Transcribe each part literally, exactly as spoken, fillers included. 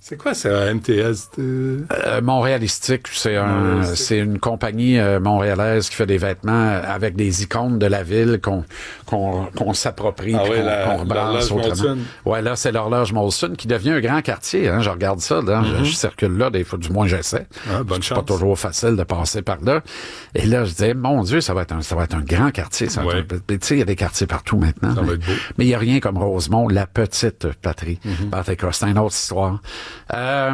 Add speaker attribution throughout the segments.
Speaker 1: C'est quoi ça, M T S?
Speaker 2: Euh, Montréalistique, c'est un, c'est une compagnie euh, montréalaise qui fait des vêtements avec des icônes de la ville qu'on qu'on, qu'on s'approprie,
Speaker 1: ah
Speaker 2: puis
Speaker 1: ouais,
Speaker 2: qu'on,
Speaker 1: la,
Speaker 2: qu'on rebrasse autrement. Ouais, là, c'est l'horloge Molson qui devient un grand quartier. Hein, je regarde ça, là, mm-hmm. je, je circule là, des fois, du moins j'essaie.
Speaker 1: Ah, bonne
Speaker 2: c'est
Speaker 1: chance.
Speaker 2: pas toujours facile de passer par là. Et là, je disais, mon Dieu, ça va être un, ça va être un grand quartier. Ça
Speaker 1: ouais.
Speaker 2: Tu sais, il y a des quartiers partout maintenant.
Speaker 1: Ça
Speaker 2: mais,
Speaker 1: va être beau.
Speaker 2: Mais il y a rien comme Rosemont, la petite patrie. Mm-hmm. C'est une autre histoire. Euh,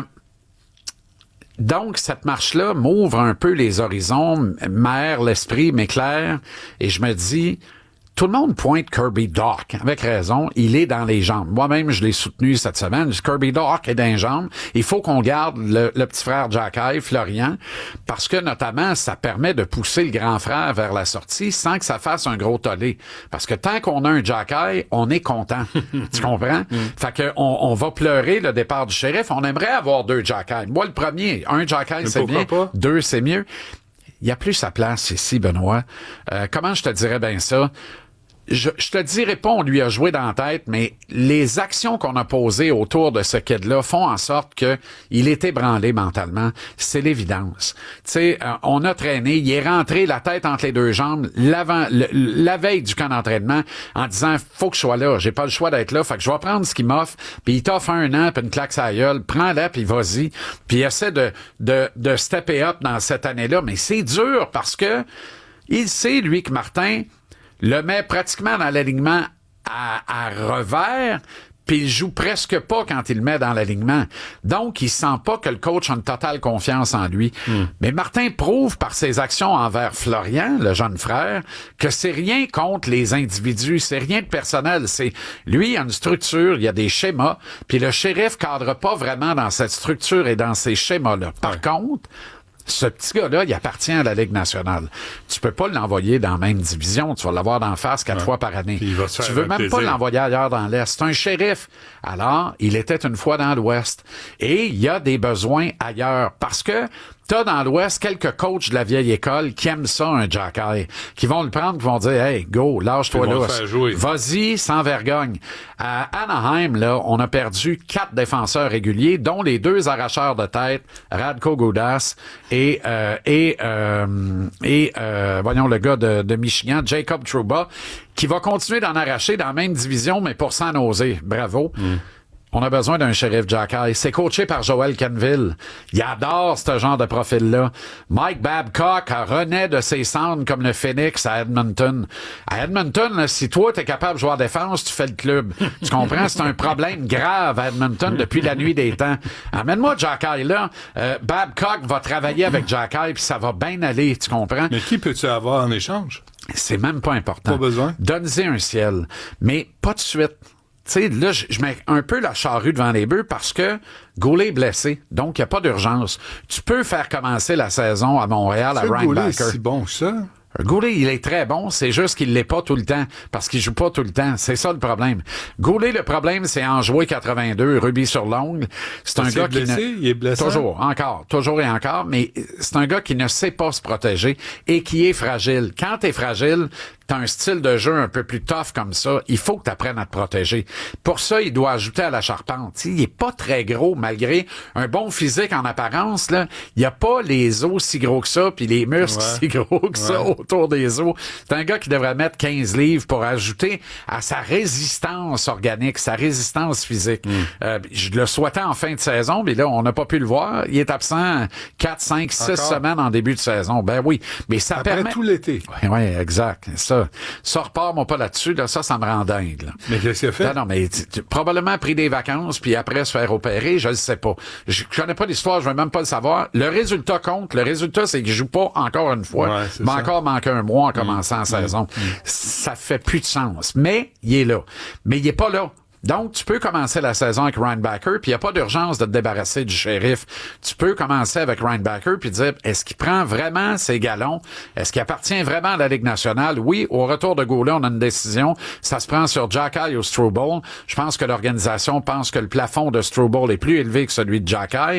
Speaker 2: Donc, cette marche-là m'ouvre un peu les horizons, m'aère l'esprit, m'éclaire, et je me dis, tout le monde pointe Kirby Dach, avec raison, il est dans les jambes. Moi-même, je l'ai soutenu cette semaine, Kirby Dach est dans les jambes. Il faut qu'on garde le, le petit frère Jacky, Florian, parce que notamment, ça permet de pousser le grand frère vers la sortie sans que ça fasse un gros tollé. Parce que tant qu'on a un Jacky, on est content. Tu comprends? Fait que on, on va pleurer le départ du shérif. On aimerait avoir deux Jacky. Moi, le premier, un Jacky, c'est bien. Pas? Deux, c'est mieux. Il y a plus sa place ici, Benoît. Euh, comment je te dirais bien ça? Je, je te dirais pas, on lui a joué dans la tête, mais les actions qu'on a posées autour de ce kid-là font en sorte que il est ébranlé mentalement. C'est l'évidence. Tu sais, euh, on a traîné, il est rentré la tête entre les deux jambes l'avant, le, la veille du camp d'entraînement en disant, faut que je sois là, j'ai pas le choix d'être là, fait que je vais prendre ce qu'il m'offre, puis il t'offre un an, puis une claque sur la gueule, prends-la, puis vas-y, puis essaie de, de, de stepper up dans cette année-là, mais c'est dur parce que il sait, lui, que Martin le met pratiquement dans l'alignement à, à revers, puis il joue presque pas quand il le met dans l'alignement. Donc, il sent pas que le coach a une totale confiance en lui. Mm. Mais Martin prouve par ses actions envers Florian, le jeune frère, que c'est rien contre les individus, c'est rien de personnel. C'est lui, il a une structure, il y a des schémas, puis le shérif cadre pas vraiment dans cette structure et dans ces schémas-là. Par ouais. contre, ce petit gars-là, il appartient à la Ligue nationale. Tu peux pas l'envoyer dans la même division. Tu vas l'avoir d'en face quatre ouais. fois par année. Tu veux même plaisir. Pas l'envoyer ailleurs dans l'Est. C'est un shérif. Alors, il était une fois dans l'Ouest. Et il y a des besoins ailleurs. Parce que t'as dans l'Ouest quelques coachs de la vieille école qui aiment ça, un Jacky, qui vont le prendre, qui vont dire, hey, go, lâche-toi là. Vas-y, sans vergogne. À Anaheim, là, on a perdu quatre défenseurs réguliers, dont les deux arracheurs de tête, Radko Gudas et, euh, et, euh, et, euh, voyons, le gars de, de Michigan, Jacob Trouba, qui va continuer d'en arracher dans la même division, mais pour s'en oser. Bravo. Mm. On a besoin d'un shérif Jacky. C'est coaché par Joel Kenville. Il adore ce genre de profil-là. Mike Babcock renaît de ses cendres comme le Phoenix à Edmonton. À Edmonton, là, si toi, t'es capable de jouer en défense, tu fais le club. Tu comprends? C'est un problème grave à Edmonton depuis la nuit des temps. Amène-moi Jacky là. Euh, Babcock va travailler avec Jacky puis ça va bien aller. Tu comprends?
Speaker 1: Mais qui peux-tu avoir en échange?
Speaker 2: C'est même pas important.
Speaker 1: Pas besoin.
Speaker 2: Donne-y un ciel. Mais pas de suite. Tu sais, là, je mets un peu la charrue devant les bœufs parce que Goulet est blessé, donc il n'y a pas d'urgence. Tu peux faire commencer la saison à Montréal à Ryan
Speaker 1: Goulet
Speaker 2: Backer.
Speaker 1: C'est si bon que ça.
Speaker 2: Goulet, il est très bon, c'est juste qu'il l'est pas tout le temps, parce qu'il joue pas tout le temps. C'est ça le problème. Goulet, le problème, c'est en jouer quatre-vingt-deux, rubis sur l'ongle. C'est un gars qui
Speaker 1: blessé,
Speaker 2: ne...
Speaker 1: il est blessé.
Speaker 2: Toujours, encore, toujours et encore, mais c'est un gars qui ne sait pas se protéger et qui est fragile. Quand t'es fragile, t'as un style de jeu un peu plus tough comme ça, il faut que t'apprennes à te protéger. Pour ça, il doit ajouter à la charpente. T'sais, il est pas très gros, malgré un bon physique en apparence, là. Il y a pas les os si gros que ça, puis les muscles ouais. si gros que ouais. ça autour des os. C'est un gars qui devrait mettre quinze livres pour ajouter à sa résistance organique, sa résistance physique. Mm. Euh, je le souhaitais en fin de saison, mais là, on n'a pas pu le voir. Il est absent quatre, cinq, six semaines en début de saison. Ben oui, mais ça
Speaker 1: Après
Speaker 2: permet...
Speaker 1: tout l'été.
Speaker 2: Oui, oui, exact. Ça, ça repart-moi pas là-dessus. Là, ça, ça me rend dingue. Là.
Speaker 1: Mais qu'est-ce qu'il a fait?
Speaker 2: Non, non, mais tu, tu, probablement pris des vacances, puis après se faire opérer, je le sais pas. Je connais pas l'histoire, je veux même pas le savoir. Le résultat compte. Le résultat, c'est qu'il joue pas encore une fois.
Speaker 1: Ouais,
Speaker 2: mais encore manque un mois en commençant
Speaker 1: mmh.
Speaker 2: la saison.
Speaker 1: Mmh.
Speaker 2: Ça fait plus de sens. Mais il est là. Mais il est pas là. Donc, tu peux commencer la saison avec Ryan Backer, puis il n'y a pas d'urgence de te débarrasser du shérif. Tu peux commencer avec Ryan Backer, puis dire, est-ce qu'il prend vraiment ses galons? Est-ce qu'il appartient vraiment à la Ligue nationale? Oui, au retour de Goulet, on a une décision. Ça se prend sur Jacky ou Struble. Je pense que l'organisation pense que le plafond de Struble est plus élevé que celui de Jacky.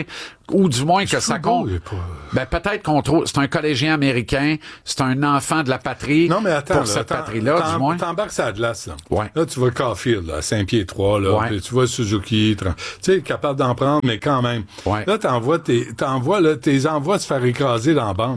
Speaker 2: ou du moins que ça
Speaker 1: Trudeau,
Speaker 2: compte.
Speaker 1: il est pas-
Speaker 2: Ben, peut-être qu'on trouve, c'est un collégien américain, c'est un enfant de la patrie.
Speaker 1: Non, mais attends,
Speaker 2: pour
Speaker 1: là,
Speaker 2: cette
Speaker 1: t'en-
Speaker 2: patrie-là,
Speaker 1: t'en-
Speaker 2: du moins.
Speaker 1: T'embarques sur la glace, là.
Speaker 2: Ouais.
Speaker 1: Là, tu vois Caulfield, là, à Saint-Pierre-trois, là,
Speaker 2: Ouais.
Speaker 1: puis tu vois Suzuki, tra- tu sais, capable d'en prendre, mais quand même.
Speaker 2: Ouais.
Speaker 1: Là, t'envoies tes, t'envoies, là, tes envois se faire écraser dans la bande.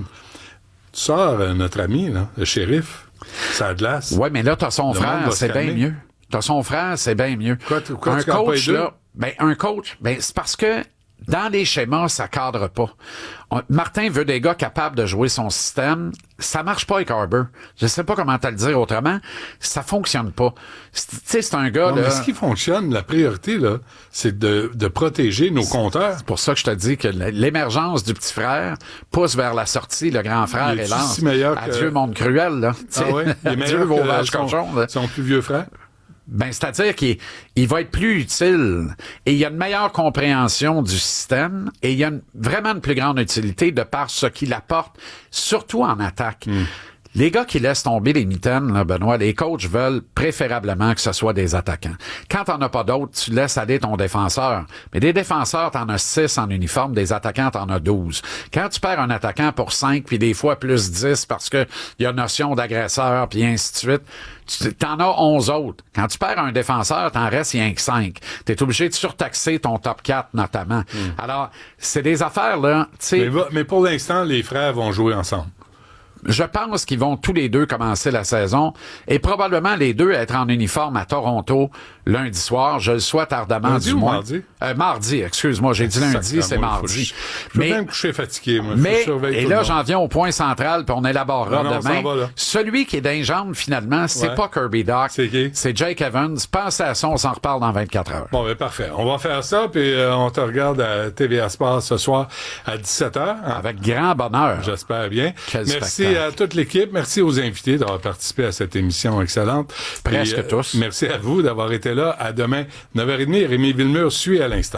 Speaker 1: Tu sors, euh, notre ami, là, le shérif, sur la glace.
Speaker 2: Ouais, mais là, t'as son
Speaker 1: Le monde
Speaker 2: frère,
Speaker 1: va se
Speaker 2: c'est bien
Speaker 1: calmer.
Speaker 2: mieux. T'as son frère, c'est bien mieux.
Speaker 1: Quoi, tu- quoi,
Speaker 2: un
Speaker 1: tu gardes pas
Speaker 2: coach,
Speaker 1: les deux?
Speaker 2: là, ben, un coach, ben, c'est parce que dans les schémas, ça cadre pas. On- Martin veut des gars capables de jouer son système. Ça marche pas avec Harbour. Je sais pas comment te le dire autrement. Ça fonctionne pas. C'est- Tu sais, c'est un gars,
Speaker 1: Non,
Speaker 2: là.
Speaker 1: mais ce qui fonctionne, la priorité, là, c'est de, de protéger nos compteurs.
Speaker 2: C'est pour ça que je te dis que l'émergence du petit frère pousse vers la sortie, le grand frère
Speaker 1: Il est-tu
Speaker 2: et lance.
Speaker 1: si meilleur que-
Speaker 2: Adieu, monde cruel, là. Tu sais,
Speaker 1: Ah ouais? Il est
Speaker 2: Adieu,
Speaker 1: meilleur
Speaker 2: vos
Speaker 1: que
Speaker 2: vaches
Speaker 1: son,
Speaker 2: cochons, là.
Speaker 1: son plus vieux frère?
Speaker 2: Ben, c'est-à-dire qu'il il va être plus utile et il y a une meilleure compréhension du système et il y a une- vraiment une plus grande utilité de par ce qu'il apporte, surtout en attaque. Les gars qui laissent tomber les mitaines, là, Benoît, les coachs veulent préférablement que ce soit des attaquants. Quand t'en as pas d'autres, tu laisses aller ton défenseur. Mais des défenseurs, t'en as six en uniforme, des attaquants, t'en as douze. Quand tu perds un attaquant pour cinq, puis des fois plus dix parce que il y a notion d'agresseur, puis ainsi de suite, tu t'en as onze autres. Quand tu perds un défenseur, t'en restes rien que cinq. T'es obligé de surtaxer ton top quatre, notamment. Alors, c'est des affaires, là, tu sais.
Speaker 1: Mais, va- mais pour l'instant, les frères vont jouer ensemble.
Speaker 2: Je pense qu'ils vont tous les deux commencer la saison et probablement les deux être en uniforme à Toronto lundi soir. Je le souhaite ardemment
Speaker 1: Lundi
Speaker 2: du
Speaker 1: ou
Speaker 2: moins.
Speaker 1: mardi?
Speaker 2: Euh, mardi, excuse-moi, j'ai dit lundi, c'est
Speaker 1: Sacrément,
Speaker 2: mardi.
Speaker 1: faut que Je, je peux
Speaker 2: Mais-
Speaker 1: même me coucher fatigué, moi. Faut que
Speaker 2: Mais,
Speaker 1: je surveille
Speaker 2: et
Speaker 1: tout
Speaker 2: là,
Speaker 1: le monde.
Speaker 2: j'en viens au point central, puis on élaborera
Speaker 1: Non, non, on
Speaker 2: demain.
Speaker 1: s'en va, là.
Speaker 2: Celui qui est dans les jambes, finalement, c'est
Speaker 1: Ouais.
Speaker 2: pas Kirby Doc.
Speaker 1: C'est qui?
Speaker 2: C'est Jake Evans. Pensez à ça, on s'en reparle dans vingt-quatre heures.
Speaker 1: Bon, ben parfait. On va faire ça, puis euh, on te regarde à T V A Sport ce soir à dix-sept heures. hein.
Speaker 2: Avec grand bonheur.
Speaker 1: J'espère bien.
Speaker 2: Quel
Speaker 1: Merci
Speaker 2: spectacle.
Speaker 1: à toute l'équipe. Merci aux invités d'avoir participé à cette émission excellente.
Speaker 2: Presque
Speaker 1: Puis, euh,
Speaker 2: tous.
Speaker 1: Merci à vous d'avoir été là. À demain, neuf heures trente. Rémi Villemur suit à l'instant.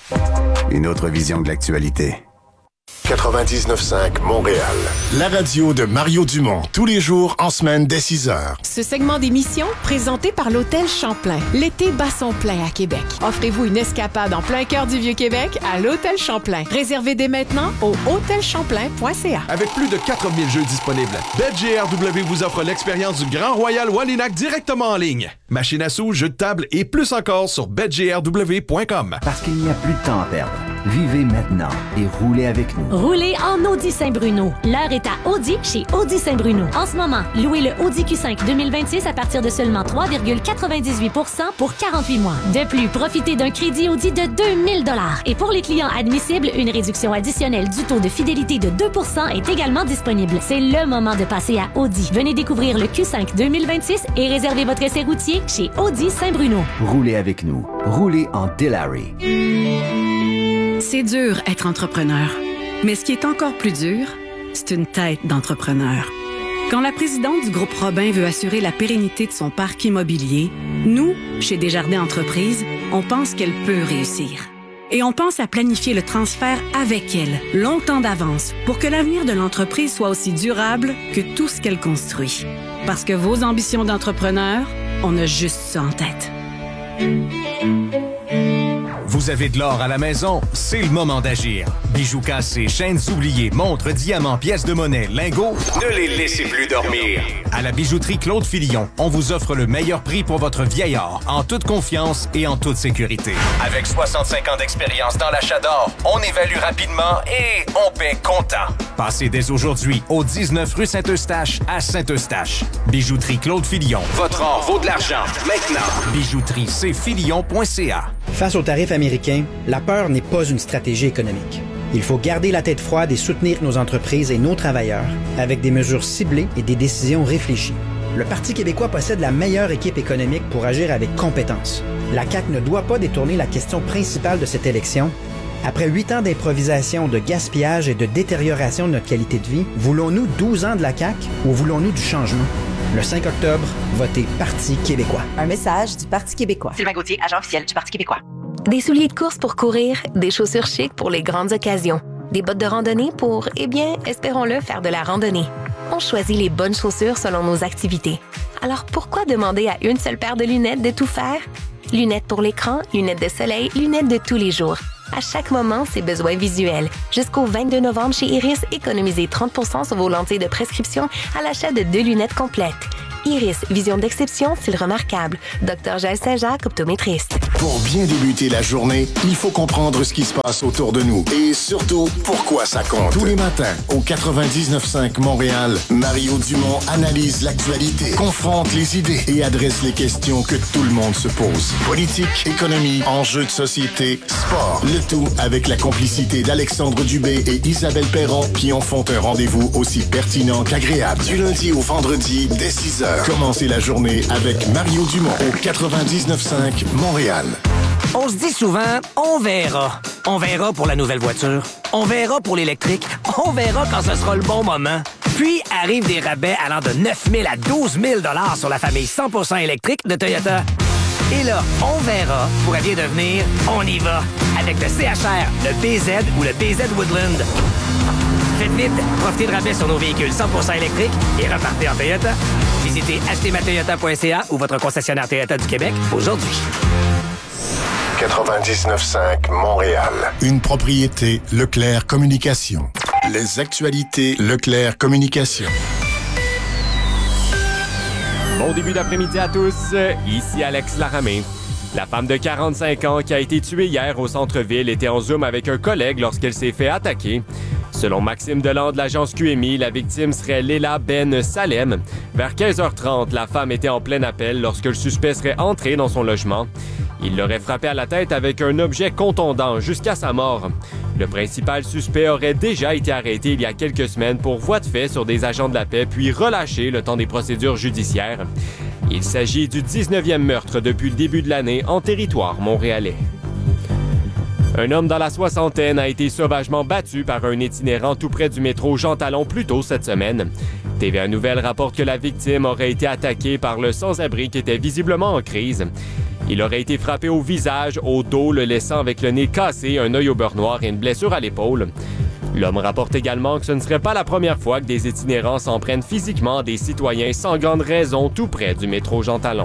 Speaker 3: Une autre vision de l'actualité.
Speaker 4: quatre-vingt-dix-neuf cinq Montréal. La radio de Mario Dumont, tous les jours en semaine dès six heures.
Speaker 5: Ce segment d'émission, présenté par l'Hôtel Champlain. L'été bat son plein à Québec. Offrez-vous une escapade en plein cœur du Vieux-Québec à l'Hôtel Champlain. Réservez dès maintenant au hôtel champlain point c a.
Speaker 6: Avec plus de quatre mille jeux disponibles, BetGRW vous offre l'expérience du Grand Royal Wallinac directement en ligne. Machine à sous, jeux de table et plus encore sur bet g r w point com.
Speaker 7: Parce qu'il n'y a plus de temps à perdre. Vivez maintenant et roulez avec nous.
Speaker 8: Roulez en Audi Saint-Bruno. L'heure est à Audi chez Audi Saint-Bruno. En ce moment, louez le Audi Q cinq deux mille vingt-six à partir de seulement trois virgule quatre-vingt-dix-huit pour cent pour quarante-huit mois. De plus, profitez d'un crédit Audi de deux mille dollars. Et pour les clients admissibles, une réduction additionnelle du taux de fidélité de deux pour cent est également disponible. C'est le moment de passer à Audi. Venez découvrir le Q cinq deux mille vingt-six et réservez votre essai routier chez Audi Saint-Bruno.
Speaker 7: Roulez avec nous. Roulez en Delary.
Speaker 9: C'est dur être entrepreneur. Mais ce qui est encore plus dur, c'est une tête d'entrepreneur. Quand la présidente du groupe Robin veut assurer la pérennité de son parc immobilier, nous, chez Desjardins Entreprises, on pense qu'elle peut réussir. Et on pense à planifier le transfert avec elle, longtemps d'avance, pour que l'avenir de l'entreprise soit aussi durable que tout ce qu'elle construit. Parce que vos ambitions d'entrepreneur, on a juste ça en tête.
Speaker 10: Vous avez de l'or à la maison? C'est le moment d'agir. Bijoux cassés, chaînes oubliées, montres, diamants, pièces de monnaie, lingots, ne les laissez plus dormir. À la bijouterie Claude Fillon, on vous offre le meilleur prix pour votre vieil or, en toute confiance et en toute sécurité. Avec soixante-cinq ans d'expérience dans l'achat d'or, on évalue rapidement et on paie comptant. Passez dès aujourd'hui au dix-neuf rue Saint-Eustache à Saint-Eustache. Bijouterie Claude Fillon. Votre or vaut de l'argent. Maintenant. Bijouterie c fillon point c a.
Speaker 11: Face aux tarifs américains, la peur n'est pas une stratégie économique. Il faut garder la tête froide et soutenir nos entreprises et nos travailleurs avec des mesures ciblées et des décisions réfléchies. Le Parti québécois possède la meilleure équipe économique pour agir avec compétence. La C A Q ne doit pas détourner la question principale de cette élection. Après huit ans d'improvisation, de gaspillage et de détérioration de notre qualité de vie, voulons-nous douze ans de la C A Q ou voulons-nous du changement? Le cinq octobre, votez Parti québécois.
Speaker 12: Un message du Parti québécois.
Speaker 13: Sylvain Gauthier, agent officiel du Parti québécois.
Speaker 14: Des souliers de course pour courir, des chaussures chic pour les grandes occasions, des bottes de randonnée pour, eh bien, espérons-le, faire de la randonnée. On choisit les bonnes chaussures selon nos activités. Alors pourquoi demander à une seule paire de lunettes de tout faire? Lunettes pour l'écran, lunettes de soleil, lunettes de tous les jours. À chaque moment, ses besoins visuels. Jusqu'au vingt-deux novembre chez Iris, économisez trente pour cent sur vos lentilles de prescription à l'achat de deux lunettes complètes. Iris, vision d'exception, style remarquable. Docteur Jaël Saint-Jacques, optométriste.
Speaker 4: Pour bien débuter la journée, il faut comprendre ce qui se passe autour de nous et surtout, pourquoi ça compte. Tous les matins, au quatre-vingt-dix-neuf cinq Montréal, Mario Dumont analyse l'actualité, confronte les idées et adresse les questions que tout le monde se pose. Politique, économie, enjeux de société, sport. Le tout avec la complicité d'Alexandre Dubé et Isabelle Perron qui en font un rendez-vous aussi pertinent qu'agréable. Du lundi au vendredi, dès six heures. Commencez la journée avec Mario Dumont au quatre-vingt-dix-neuf cinq Montréal.
Speaker 13: On se dit souvent, on verra. On verra pour la nouvelle voiture. On verra pour l'électrique. On verra quand ce sera le bon moment. Puis arrivent des rabais allant de neuf mille à douze mille dollars sur la famille cent pour cent électrique de Toyota. Et là, on verra pourrait bien devenir on y va avec le C H R, le B Z ou le B Z Woodland. Faites vite, profitez de rabais sur nos véhicules cent pour cent électriques et repartez en Toyota. Visitez acheter ma toyota point c a ou votre concessionnaire Toyota du Québec aujourd'hui.
Speaker 4: quatre-vingt-dix-neuf cinq Montréal. Une propriété Leclerc Communication. Les actualités Leclerc Communication.
Speaker 15: Bon début d'après-midi à tous. Ici Alex Laramé. La femme de quarante-cinq ans qui a été tuée hier au centre-ville était en Zoom avec un collègue lorsqu'elle s'est fait attaquer. Selon Maxime Deland de l'agence Q M I, la victime serait Léla Ben Salem. Vers quinze heures trente, la femme était en plein appel lorsque le suspect serait entré dans son logement. Il l'aurait frappé à la tête avec un objet contondant jusqu'à sa mort. Le principal suspect aurait déjà été arrêté il y a quelques semaines pour voie de fait sur des agents de la paix puis relâché le temps des procédures judiciaires. Il s'agit du dix-neuvième meurtre depuis le début de l'année en territoire montréalais. Un homme dans la soixantaine a été sauvagement battu par un itinérant tout près du métro Jean Talon plus tôt cette semaine. T V A Nouvelles rapporte que la victime aurait été attaquée par le sans-abri qui était visiblement en crise. Il aurait été frappé au visage, au dos, le laissant avec le nez cassé, un œil au beurre noir et une blessure à l'épaule. L'homme rapporte également que ce ne serait pas la première fois que des itinérants s'en prennent physiquement à des citoyens sans grande raison tout près du métro Jean Talon.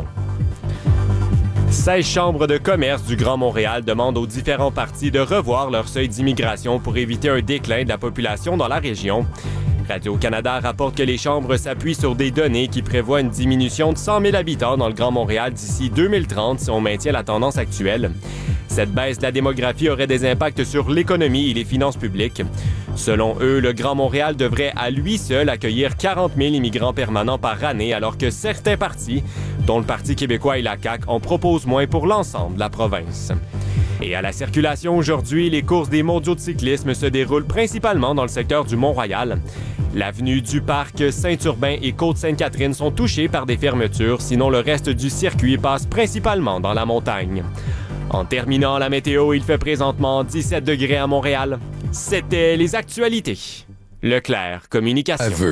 Speaker 15: seize chambres de commerce du Grand Montréal demandent aux différents partis de revoir leur seuil d'immigration pour éviter un déclin de la population dans la région. Radio-Canada rapporte que les chambres s'appuient sur des données qui prévoient une diminution de cent mille habitants dans le Grand Montréal d'ici deux mille trente si on maintient la tendance actuelle. Cette baisse de la démographie aurait des impacts sur l'économie et les finances publiques. Selon eux, le Grand Montréal devrait à lui seul accueillir quarante mille immigrants permanents par année, alors que certains partis, dont le Parti québécois et la C A Q, en proposent moins pour l'ensemble de la province. Et à la circulation aujourd'hui, les courses des mondiaux de cyclisme se déroulent principalement dans le secteur du Mont-Royal. L'avenue du Parc, Saint-Urbain et Côte-Sainte-Catherine sont touchées par des fermetures, sinon le reste du circuit passe principalement dans la montagne. En terminant la météo, il fait présentement dix-sept degrés à Montréal. C'était les actualités. Leclerc Communication.
Speaker 16: Aveu.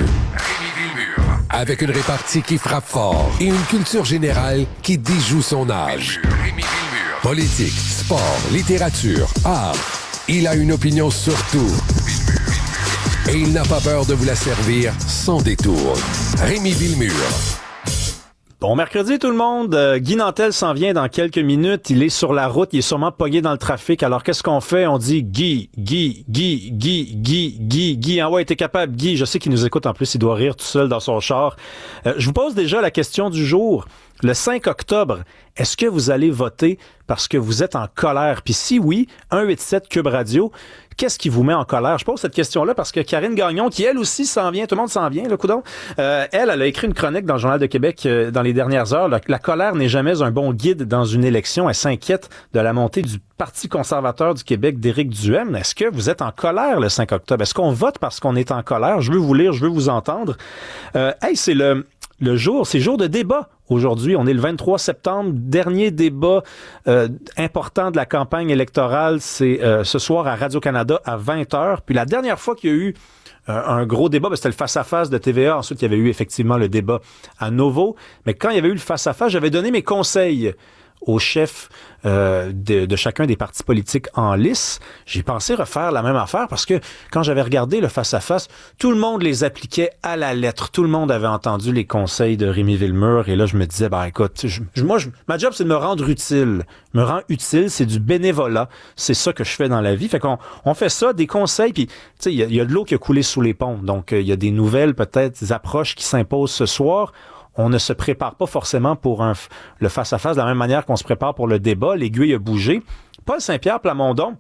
Speaker 16: Avec une répartie qui frappe fort et une culture générale qui déjoue son âge. Politique, sport, littérature, art. Il a une opinion sur tout. Et il n'a pas peur de vous la servir sans détour. Rémi Villemure.
Speaker 17: Bon mercredi tout le monde, euh, Guy Nantel s'en vient dans quelques minutes, il est sur la route, il est sûrement pogné dans le trafic, alors qu'est-ce qu'on fait? On dit Guy, Guy, Guy, Guy, Guy, Guy, Guy, ah ouais, t'es capable, Guy, je sais qu'il nous écoute en plus, il doit rire tout seul dans son char. Euh, je vous pose déjà la question du jour, le cinq octobre, est-ce que vous allez voter parce que vous êtes en colère? Puis si oui, un huit sept Cube Radio, qu'est-ce qui vous met en colère? Je pose cette question-là parce que Karine Gagnon, qui elle aussi s'en vient, tout le monde s'en vient, le coudon, euh, elle, elle a écrit une chronique dans le Journal de Québec euh, dans les dernières heures. La, la colère n'est jamais un bon guide dans une élection. Elle s'inquiète de la montée du Parti conservateur du Québec d'Éric Duhaime. Est-ce que vous êtes en colère le cinq octobre? Est-ce qu'on vote parce qu'on est en colère? Je veux vous lire, je veux vous entendre. Euh, hey, c'est le... Le jour, c'est jour de débat aujourd'hui. On est le vingt-trois septembre. Dernier débat euh, important de la campagne électorale, c'est euh, ce soir à Radio-Canada à vingt heures. Puis la dernière fois qu'il y a eu euh, un gros débat, ben, c'était le face-à-face de T V A. Ensuite, il y avait eu effectivement le débat à Novo. Mais quand il y avait eu le face-à-face, j'avais donné mes conseils aux chefs euh, de, de chacun des partis politiques en lice. J'ai pensé refaire la même affaire parce que quand j'avais regardé le face-à-face, tout le monde les appliquait à la lettre. Tout le monde avait entendu les conseils de Rémi Villemur et là, je me disais, ben écoute, je, je, moi, je, ma job, c'est de me rendre utile. Me rendre utile, c'est du bénévolat. C'est ça que je fais dans la vie. Fait qu'on on fait ça, des conseils, puis tu sais, il y, y a de l'eau qui a coulé sous les ponts. Donc, il euh, y a des nouvelles, peut-être, des approches qui s'imposent ce soir. On ne se prépare pas forcément pour un, le face-à-face de la même manière qu'on se prépare pour le débat. L'aiguille a bougé. Paul Saint-Pierre Plamondon,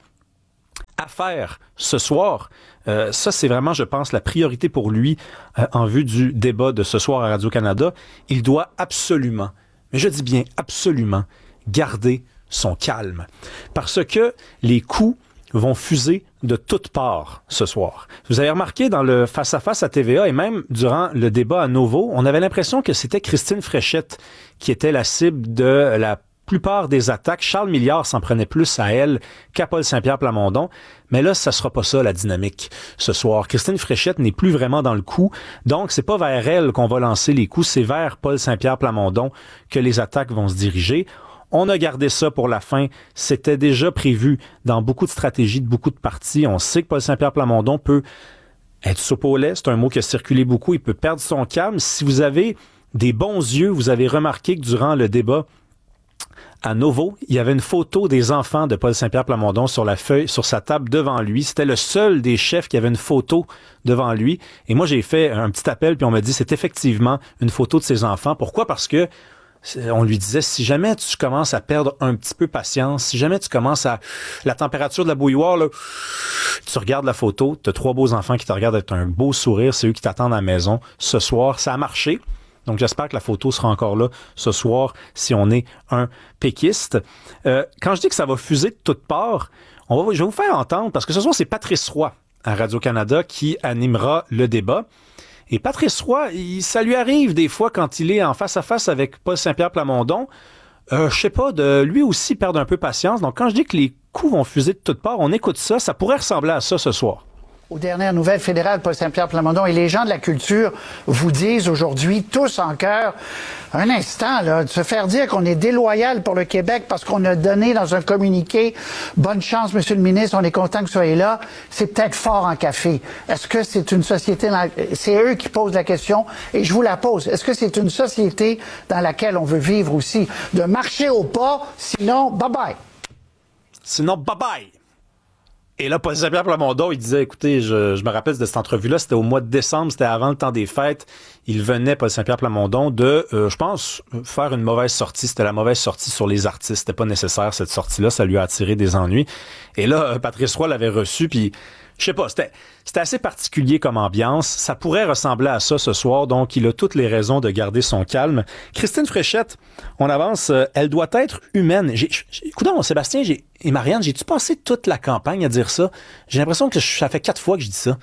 Speaker 17: à faire ce soir, euh, ça c'est vraiment, je pense, la priorité pour lui euh, en vue du débat de ce soir à Radio-Canada. Il doit absolument, mais je dis bien absolument, garder son calme. Parce que les coups vont fuser de toutes parts ce soir. Vous avez remarqué dans le face-à-face à T V A et même durant le débat à Nouveau, on avait l'impression que c'était Christine Fréchette qui était la cible de la plupart des attaques. Charles Milliard s'en prenait plus à elle qu'à Paul Saint-Pierre Plamondon. Mais là, ça sera pas ça la dynamique ce soir. Christine Fréchette n'est plus vraiment dans le coup. Donc, c'est pas vers elle qu'on va lancer les coups, c'est vers Paul Saint-Pierre Plamondon que les attaques vont se diriger. On a gardé ça pour la fin. C'était déjà prévu dans beaucoup de stratégies de beaucoup de partis. On sait que Paul Saint-Pierre Plamondon peut être soupe au lait. C'est un mot qui a circulé beaucoup. Il peut perdre son calme. Si vous avez des bons yeux, vous avez remarqué que durant le débat à Nouveau, il y avait une photo des enfants de Paul Saint-Pierre Plamondon sur la feuille, sur sa table devant lui. C'était le seul des chefs qui avait une photo devant lui. Et moi, j'ai fait un petit appel, puis on m'a dit c'est effectivement une photo de ses enfants. Pourquoi? Parce que on lui disait, si jamais tu commences à perdre un petit peu patience, si jamais tu commences à... La température de la bouilloire, là, tu regardes la photo, tu as trois beaux enfants qui te regardent avec un beau sourire, c'est eux qui t'attendent à la maison. Ce soir, ça a marché. Donc, j'espère que la photo sera encore là ce soir si on est un péquiste. Euh, quand je dis que ça va fuser de toutes parts, on va, je vais vous faire entendre, parce que ce soir, c'est Patrice Roy à Radio-Canada qui animera le débat. Et Patrice Roy, il, ça lui arrive des fois quand il est en face-à-face avec Paul Saint-Pierre Plamondon, euh, je sais pas, de lui aussi perdre un peu patience. Donc, quand je dis que les coups vont fuser de toutes parts, on écoute ça, ça pourrait ressembler à ça ce soir.
Speaker 18: Aux dernières nouvelles fédérales, Paul Saint-Pierre Plamondon et les gens de la culture vous disent aujourd'hui, tous en cœur, un instant, là, de se faire dire qu'on est déloyal pour le Québec parce qu'on a donné dans un communiqué « Bonne chance, Monsieur le ministre, on est content que vous soyez là », c'est peut-être fort en café. Est-ce que c'est une société... Dans... C'est eux qui posent la question et je vous la pose. Est-ce que c'est une société dans laquelle on veut vivre aussi? De marcher au pas, sinon, bye-bye.
Speaker 17: Sinon, bye-bye. Et là, Paul Saint-Pierre Plamondon, il disait, écoutez, je, je me rappelle de cette entrevue-là, c'était au mois de décembre, c'était avant le temps des fêtes. Il venait, Paul Saint-Pierre Plamondon, de, euh, je pense, faire une mauvaise sortie. C'était la mauvaise sortie sur les artistes. C'était pas nécessaire, cette sortie-là. Ça lui a attiré des ennuis. Et là, Patrice Roy l'avait reçu, puis je sais pas, c'était, c'était assez particulier comme ambiance. Ça pourrait ressembler à ça ce soir, donc il a toutes les raisons de garder son calme. Christine Fréchette, on avance, euh, elle doit être humaine. J'ai, j'ai, écoute, Sébastien j'ai, et Marianne, j'ai-tu passé toute la campagne à dire ça? J'ai l'impression que ça fait quatre fois que je dis ça.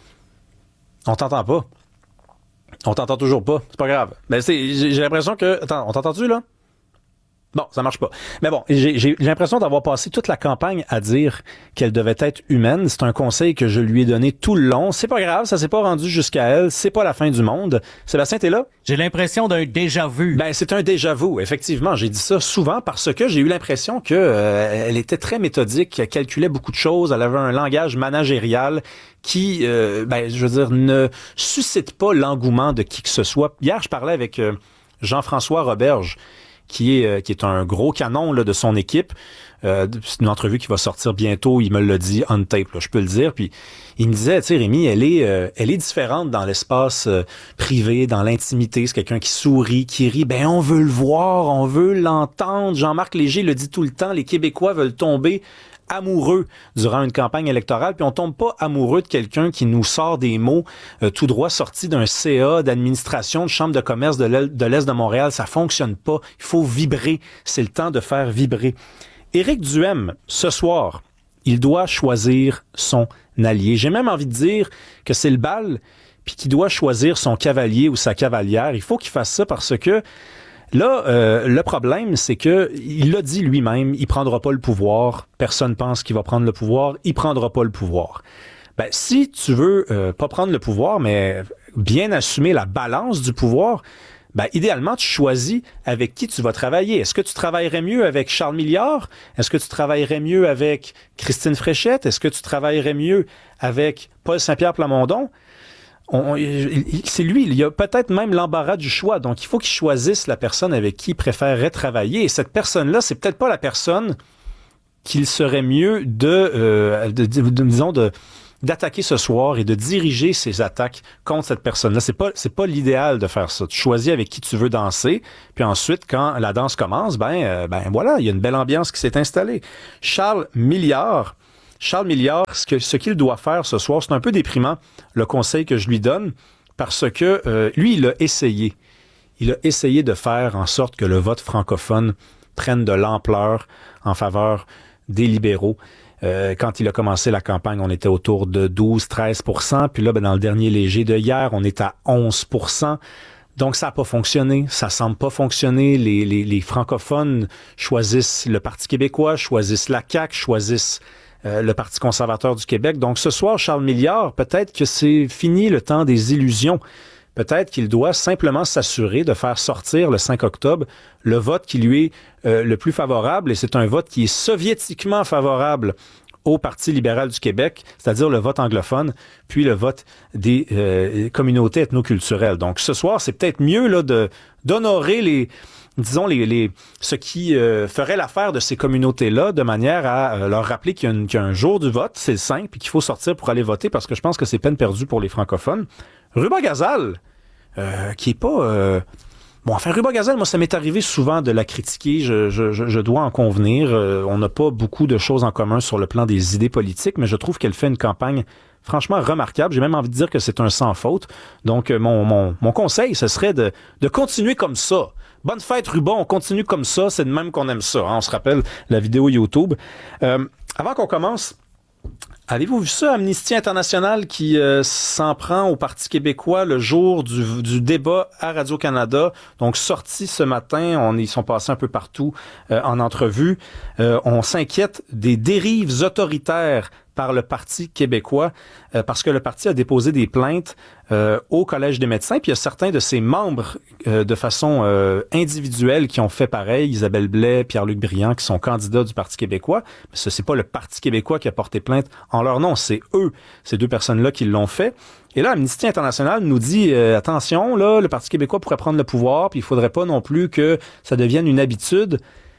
Speaker 17: On t'entend pas. On t'entend toujours pas. C'est pas grave. Ben, c'est, j'ai, j'ai l'impression que... Attends, on t'entend-tu, là? Bon, ça marche pas. Mais bon, j'ai, j'ai l'impression d'avoir passé toute la campagne à dire qu'elle devait être humaine. C'est un conseil que je lui ai donné tout le long. C'est pas grave, ça s'est pas rendu jusqu'à elle. C'est pas la fin du monde. Sébastien, t'es là?
Speaker 19: J'ai l'impression d'un déjà-vu.
Speaker 17: Ben, c'est un déjà-vu. Effectivement, j'ai dit ça souvent parce que j'ai eu l'impression que euh, elle était très méthodique, elle calculait beaucoup de choses, elle avait un langage managérial qui, euh, ben, je veux dire, ne suscite pas l'engouement de qui que ce soit. Hier, je parlais avec euh, Jean-François Roberge, qui est, euh, qui est un gros canon là, de son équipe. Euh, c'est une entrevue qui va sortir bientôt, il me l'a dit on tape, là, je peux le dire. Puis il me disait, tu sais, Rémi, elle est, euh, elle est différente dans l'espace euh, privé, dans l'intimité. C'est quelqu'un qui sourit, qui rit. Ben, on veut le voir, on veut l'entendre. Jean-Marc Léger le dit tout le temps, les Québécois veulent tomber amoureux durant une campagne électorale, puis on tombe pas amoureux de quelqu'un qui nous sort des mots euh, tout droit sortis d'un C A, d'administration, de chambre de commerce de l'Est de, l'Est de Montréal. Ça fonctionne pas. Il faut vibrer. C'est le temps de faire vibrer. Éric Duhem, ce soir, il doit choisir son allié. J'ai même envie de dire que c'est le bal, puis qu'il doit choisir son cavalier ou sa cavalière. Il faut qu'il fasse ça parce que là, euh, le problème, c'est que il l'a dit lui-même, il prendra pas le pouvoir. Personne pense qu'il va prendre le pouvoir. Il prendra pas le pouvoir. Ben, si tu veux euh, pas prendre le pouvoir, mais bien assumer la balance du pouvoir, ben, idéalement, tu choisis avec qui tu vas travailler. Est-ce que tu travaillerais mieux avec Charles Milliard? Est-ce que tu travaillerais mieux avec Christine Fréchette? Est-ce que tu travaillerais mieux avec Paul Saint-Pierre Plamondon? On, il, c'est lui, il y a peut-être même l'embarras du choix. Donc, il faut qu'il choisisse la personne avec qui il préférerait travailler. Et cette personne-là, c'est peut-être pas la personne qu'il serait mieux de, euh, de, de, de disons, de d'attaquer ce soir et de diriger ses attaques contre cette personne-là. C'est pas, c'est pas l'idéal de faire ça. Tu choisis avec qui tu veux danser, puis ensuite, quand la danse commence, ben, euh, ben voilà, il y a une belle ambiance qui s'est installée. Charles Milliard, Charles Milliard, ce, que, ce qu'il doit faire ce soir, c'est un peu déprimant, le conseil que je lui donne, parce que euh, lui, il a essayé. Il a essayé de faire en sorte que le vote francophone prenne de l'ampleur en faveur des libéraux. Euh, quand il a commencé la campagne, on était autour de douze à treize pour cent. Puis là, ben, dans le dernier léger de hier, on est à onze pour cent. Donc, ça n'a pas fonctionné. Ça semble pas fonctionner. Les, les, les francophones choisissent le Parti québécois, choisissent la C A Q, choisissent euh, le Parti conservateur du Québec. Donc, ce soir, Charles Milliard, peut-être que c'est fini le temps des illusions. Peut-être qu'il doit simplement s'assurer de faire sortir le cinq octobre le vote qui lui est euh, le plus favorable, et c'est un vote qui est soviétiquement favorable au Parti libéral du Québec, c'est-à-dire le vote anglophone, puis le vote des euh, communautés ethnoculturelles. Donc ce soir, c'est peut-être mieux là de d'honorer les disons les, les ce qui euh, ferait l'affaire de ces communautés-là, de manière à euh, leur rappeler qu'il y, a une, qu'il y a un jour du vote, c'est le cinq, puis qu'il faut sortir pour aller voter, parce que je pense que c'est peine perdue pour les francophones. Ruba Gazal, euh, qui est pas... Euh... Bon, enfin, Ruba Gazal, moi, ça m'est arrivé souvent de la critiquer, je, je, je dois en convenir. Euh, on n'a pas beaucoup de choses en commun sur le plan des idées politiques, mais je trouve qu'elle fait une campagne franchement remarquable. J'ai même envie de dire que c'est un sans faute. Donc, euh, mon, mon, mon conseil, ce serait de, de continuer comme ça. Bonne fête, Ruba, on continue comme ça, c'est de même qu'on aime ça. Hein? On se rappelle la vidéo YouTube. Euh, avant qu'on commence... Avez-vous vu ça, Amnesty International qui euh, s'en prend au Parti québécois le jour du, du débat à Radio-Canada? Donc, sorti ce matin, on, ils sont passés un peu partout euh, en entrevue. Euh, on s'inquiète des dérives autoritaires par le Parti québécois euh, parce que le parti a déposé des plaintes euh, au Collège des médecins, puis il y a certains de ses membres euh, de façon euh, individuelle qui ont fait pareil, Isabelle Blais, Pierre-Luc Briand, qui sont candidats du Parti québécois, mais ce c'est pas le Parti québécois qui a porté plainte en leur nom, c'est eux, ces deux personnes-là qui l'ont fait. Et là, Amnesty International nous dit euh, attention, là, le Parti québécois pourrait prendre le pouvoir, puis il faudrait pas non plus que ça devienne une habitude.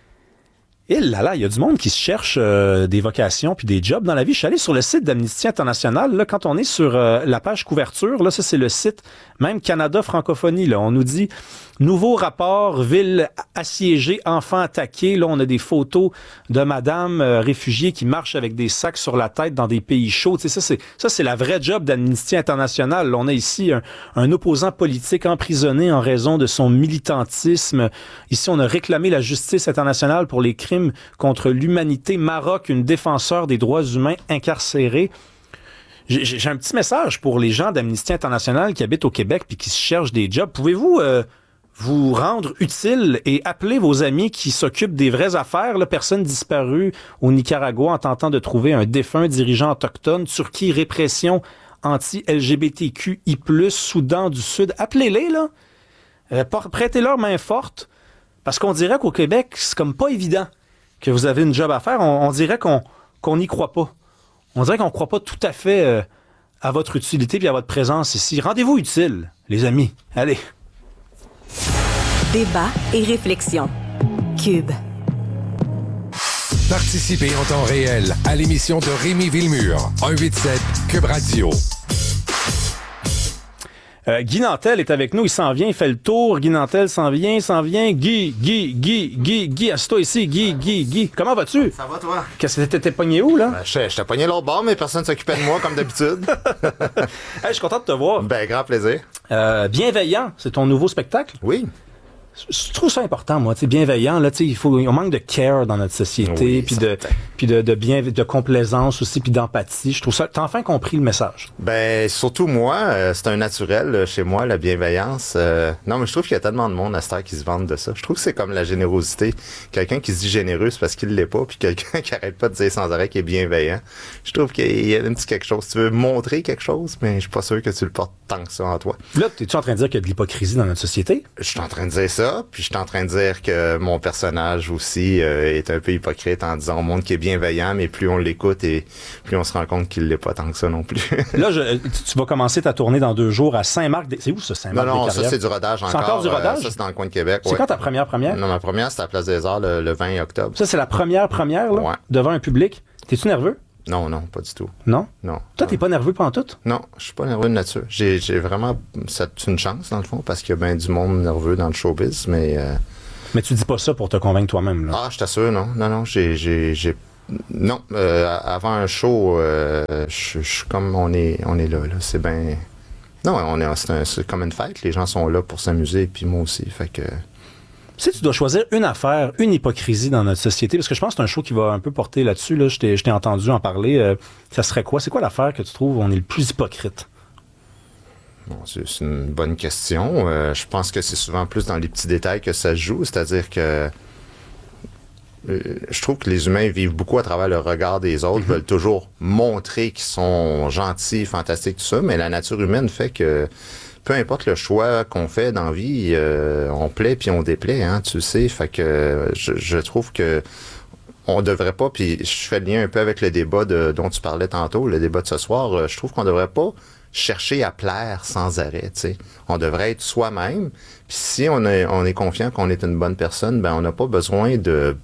Speaker 17: Et là, là, il y a du monde qui se cherche euh, des vocations puis des jobs dans la vie. Je suis allé sur le site d'Amnesty International. Là, quand on est sur euh, la page couverture, là, ça, c'est le site même Canada Francophonie. Là, on nous dit nouveau rapport, ville assiégée, enfants attaqués. Là, on a des photos de madame euh, réfugiée qui marche avec des sacs sur la tête dans des pays chauds. Tu sais, ça, c'est ça, c'est la vraie job d'Amnesty International. Là, on a ici un, un opposant politique emprisonné en raison de son militantisme. Ici, on a réclamé la justice internationale pour les crimes contre l'humanité. Maroc, une défenseur des droits humains incarcérée. J'ai, j'ai un petit message pour les gens d'Amnesty International qui habitent au Québec puis qui se cherchent des jobs. Pouvez-vous euh, vous rendre utile et appeler vos amis qui s'occupent des vraies affaires? Là, personne disparue au Nicaragua en tentant de trouver un défunt dirigeant autochtone. Turquie, répression anti-L G B T Q I plus, Soudan du Sud. Appelez-les, là. Euh, prêtez-leur main forte. Parce qu'on dirait qu'au Québec, c'est comme pas évident que vous avez une job à faire. On, on dirait qu'on qu'on n'y croit pas. On dirait qu'on ne croit pas tout à fait euh, à votre utilité et à votre présence ici. Rendez-vous utile, les amis. Allez.
Speaker 12: Débat et réflexion. Cube.
Speaker 16: Participez en temps réel à l'émission de Rémi Villemure. un huit sept Cube Radio.
Speaker 17: Euh, Guy Nantel est avec nous, il s'en vient, il fait le tour. Guy Nantel s'en vient, il s'en vient. Guy, Guy, Guy, Guy, Guy, assieds-toi ici. Guy, Guy, Guy. Comment vas-tu?
Speaker 20: Ça va, toi?
Speaker 17: Qu'est-ce que t'étais pogné où, là?
Speaker 20: Ben, je t'ai pogné l'autre bord, mais personne ne s'occupait de moi, comme d'habitude.
Speaker 17: Hey, je suis content de te voir.
Speaker 20: Ben, grand plaisir.
Speaker 17: Euh, Bienveillant, c'est ton nouveau spectacle?
Speaker 20: Oui.
Speaker 17: Je trouve ça important, moi, tu sais, bienveillant, là, tu sais, il faut, on manque de care dans notre société, puis de, puis de, de bien, de complaisance aussi, puis d'empathie. Je trouve ça, t'as enfin compris le message.
Speaker 20: Ben, surtout moi, euh, c'est un naturel euh, chez moi, la bienveillance. Euh, non, mais je trouve qu'il y a tellement de monde à cette heure qui se vante de ça. Je trouve que c'est comme la générosité. Quelqu'un qui se dit généreux, c'est parce qu'il l'est pas, puis quelqu'un qui arrête pas de dire sans arrêt qu'il est bienveillant. Je trouve qu'il y a un petit quelque chose. Tu veux montrer quelque chose, mais je suis pas sûr que tu le portes tant que ça en toi.
Speaker 17: Là, t'es-tu en train de dire qu'il y a de l'hypocrisie dans notre société?
Speaker 20: Je suis en train de dire ça. Puis je suis en train de dire que mon personnage aussi euh, est un peu hypocrite en disant au monde qu'il est bienveillant, mais plus on l'écoute et plus on se rend compte qu'il l'est pas tant que ça non plus.
Speaker 17: Là, je, tu vas commencer ta tournée dans deux jours à Saint-Marc. Des... C'est où ça, Saint-Marc?
Speaker 20: Non, non,
Speaker 17: des
Speaker 20: ça c'est du rodage encore.
Speaker 17: C'est encore du rodage?
Speaker 20: Euh, ça c'est dans le coin de Québec.
Speaker 17: C'est
Speaker 20: ouais.
Speaker 17: quand ta première première?
Speaker 20: Non, ma première c'était à la Place des Arts le, le vingt octobre.
Speaker 17: Ça c'est la première première là,
Speaker 20: ouais.
Speaker 17: devant un public. T'es-tu nerveux?
Speaker 20: Non, non, pas du tout.
Speaker 17: Non?
Speaker 20: Non.
Speaker 17: Toi, t'es pas nerveux pantoute?
Speaker 20: Non, je suis pas nerveux de nature. J'ai, j'ai vraiment... C'est une chance, dans le fond, parce qu'il y a bien du monde nerveux dans le showbiz, mais... Euh...
Speaker 17: Mais tu dis pas ça pour te convaincre toi-même, là?
Speaker 20: Ah, je t'assure, non. Non, non, j'ai... j'ai, j'ai... Non, euh, avant un show, euh, je suis comme... On est, on est là, là. C'est bien... Non, on est, c'est, un, c'est comme une fête. Les gens sont là pour s'amuser, puis moi aussi, fait que...
Speaker 17: Si tu dois choisir une affaire, une hypocrisie dans notre société, parce que je pense que c'est un show qui va un peu porter là-dessus, là, je t'ai, je t'ai entendu en parler, euh, ça serait quoi? C'est quoi l'affaire que tu trouves où on est le plus hypocrite?
Speaker 20: Bon, c'est, c'est une bonne question. Euh, je pense que c'est souvent plus dans les petits détails que ça se joue, c'est-à-dire que euh, je trouve que les humains vivent beaucoup à travers le regard des autres, mm-hmm. veulent toujours montrer qu'ils sont gentils, fantastiques, tout ça, mais la nature humaine fait que peu importe le choix qu'on fait dans la vie, euh, on plaît puis on déplaît, hein, tu sais. Fait que je, je trouve que on devrait pas, puis je fais le lien un peu avec le débat de, dont tu parlais tantôt, le débat de ce soir, je trouve qu'on devrait pas chercher à plaire sans arrêt, tu sais. On devrait être soi-même, puis si on est, on est confiant qu'on est une bonne personne, ben on n'a pas besoin de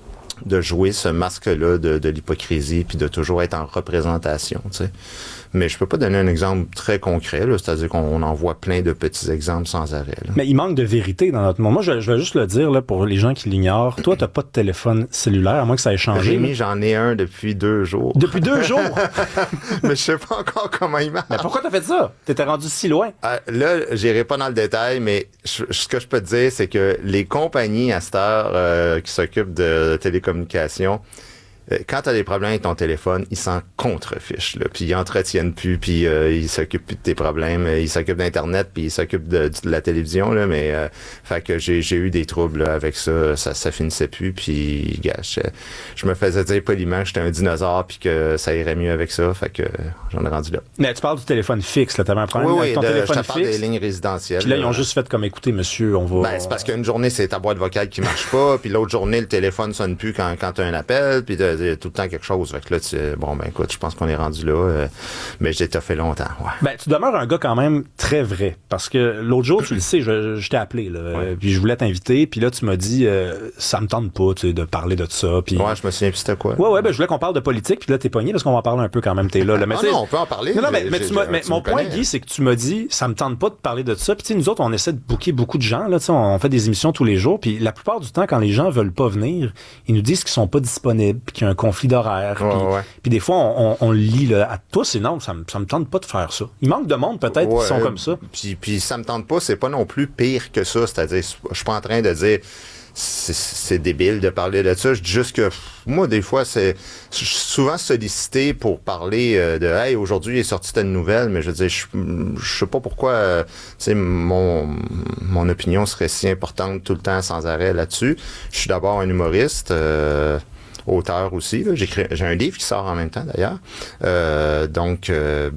Speaker 20: de jouer ce masque-là de, de l'hypocrisie puis de toujours être en représentation, tu sais. Mais je peux pas donner un exemple très concret, là, c'est-à-dire qu'on en voit plein de petits exemples sans arrêt. Là.
Speaker 17: Mais il manque de vérité dans notre monde. Moi, je, je vais juste le dire là, pour les gens qui l'ignorent. Toi, t'as pas de téléphone cellulaire, à moins que ça ait changé.
Speaker 20: Rémi, j'en ai un depuis deux jours.
Speaker 17: Depuis deux jours?
Speaker 20: Mais je sais pas encore comment il marche.
Speaker 17: Mais pourquoi t'as fait ça? T'étais rendu si loin?
Speaker 20: Euh, là, j'irai pas dans le détail, mais je, ce que je peux te dire, c'est que les compagnies à cette heure euh, qui s'occupent de télécommunications, quand tu as des problèmes avec ton téléphone, ils s'en contrefichent, là. Puis ils entretiennent plus, puis euh, ils s'occupent plus de tes problèmes. Ils s'occupent d'Internet, puis ils s'occupent de, de la télévision, là. Mais euh, fait que j'ai, j'ai eu des troubles là, avec ça. Ça, ça finissait plus. Puis gars, je, je me faisais dire poliment que j'étais un dinosaure, puis que ça irait mieux avec ça. Fait que j'en ai rendu là.
Speaker 17: Mais tu parles du téléphone fixe, là. T'avais un problème
Speaker 20: oui,
Speaker 17: avec ton
Speaker 20: oui, de,
Speaker 17: téléphone
Speaker 20: je te parle
Speaker 17: fixe.
Speaker 20: des lignes résidentielles.
Speaker 17: Puis là,
Speaker 20: là,
Speaker 17: ils ont juste fait comme, écoutez, monsieur, on va...
Speaker 20: Ben, c'est parce qu'une journée, c'est ta boîte vocale qui marche pas, puis l'autre journée, le téléphone sonne plus quand, quand tu as un appel, puis de, de, tout le temps quelque chose. Fait que là, tu, bon, ben écoute, je pense qu'on est rendu là, euh, mais j'ai fait longtemps, ouais.
Speaker 17: Ben, tu demeures un gars quand même très vrai, parce que l'autre jour, tu le sais, je, je t'ai appelé, là, ouais. Puis je voulais t'inviter, puis là, tu m'as dit, euh, ça me tente pas, tu sais, de parler de ça, puis...
Speaker 20: Ouais, je me souviens plus c'était quoi.
Speaker 17: Ouais, ouais, ben je voulais qu'on parle de politique, puis là, t'es pogné, parce qu'on va en parler un peu quand même, t'es là, là.
Speaker 20: Mais ah non, on peut en parler.
Speaker 17: Non, non, mais, mais,
Speaker 20: j'ai,
Speaker 17: tu m'as,
Speaker 20: j'ai,
Speaker 17: mais
Speaker 20: tu
Speaker 17: mon point,
Speaker 20: connais.
Speaker 17: Guy, c'est que tu m'as dit, ça me tente pas de parler de ça, puis tu sais, nous autres, on essaie de booker beaucoup de gens, là, tu sais, on fait des émissions tous les jours, puis la plupart du temps, quand les gens veulent pas venir, ils nous disent qu'ils sont pas disponibles, puis qu'il y a un conflit d'horaire,
Speaker 20: ouais,
Speaker 17: puis...
Speaker 20: ouais.
Speaker 17: Puis des fois, on, on, on le lit là, à toi, c'est non, ça me, ça me tente pas de faire ça. Il manque de monde peut-être
Speaker 20: ouais,
Speaker 17: qui sont comme ça.
Speaker 20: Puis, puis ça me tente pas, c'est pas non plus pire que ça. C'est-à-dire, je suis pas en train de dire c'est, c'est débile de parler de ça. Je dis juste que moi, des fois, c'est je suis souvent sollicité pour parler euh, de hey, aujourd'hui il est sorti telle nouvelle, mais je veux dire, je, je sais pas pourquoi euh, tu sais, mon, mon opinion serait si importante tout le temps sans arrêt là-dessus. Je suis d'abord un humoriste. Euh, auteur aussi. Là. J'ai, créé, j'ai un livre qui sort en même temps, d'ailleurs. Euh, donc, euh,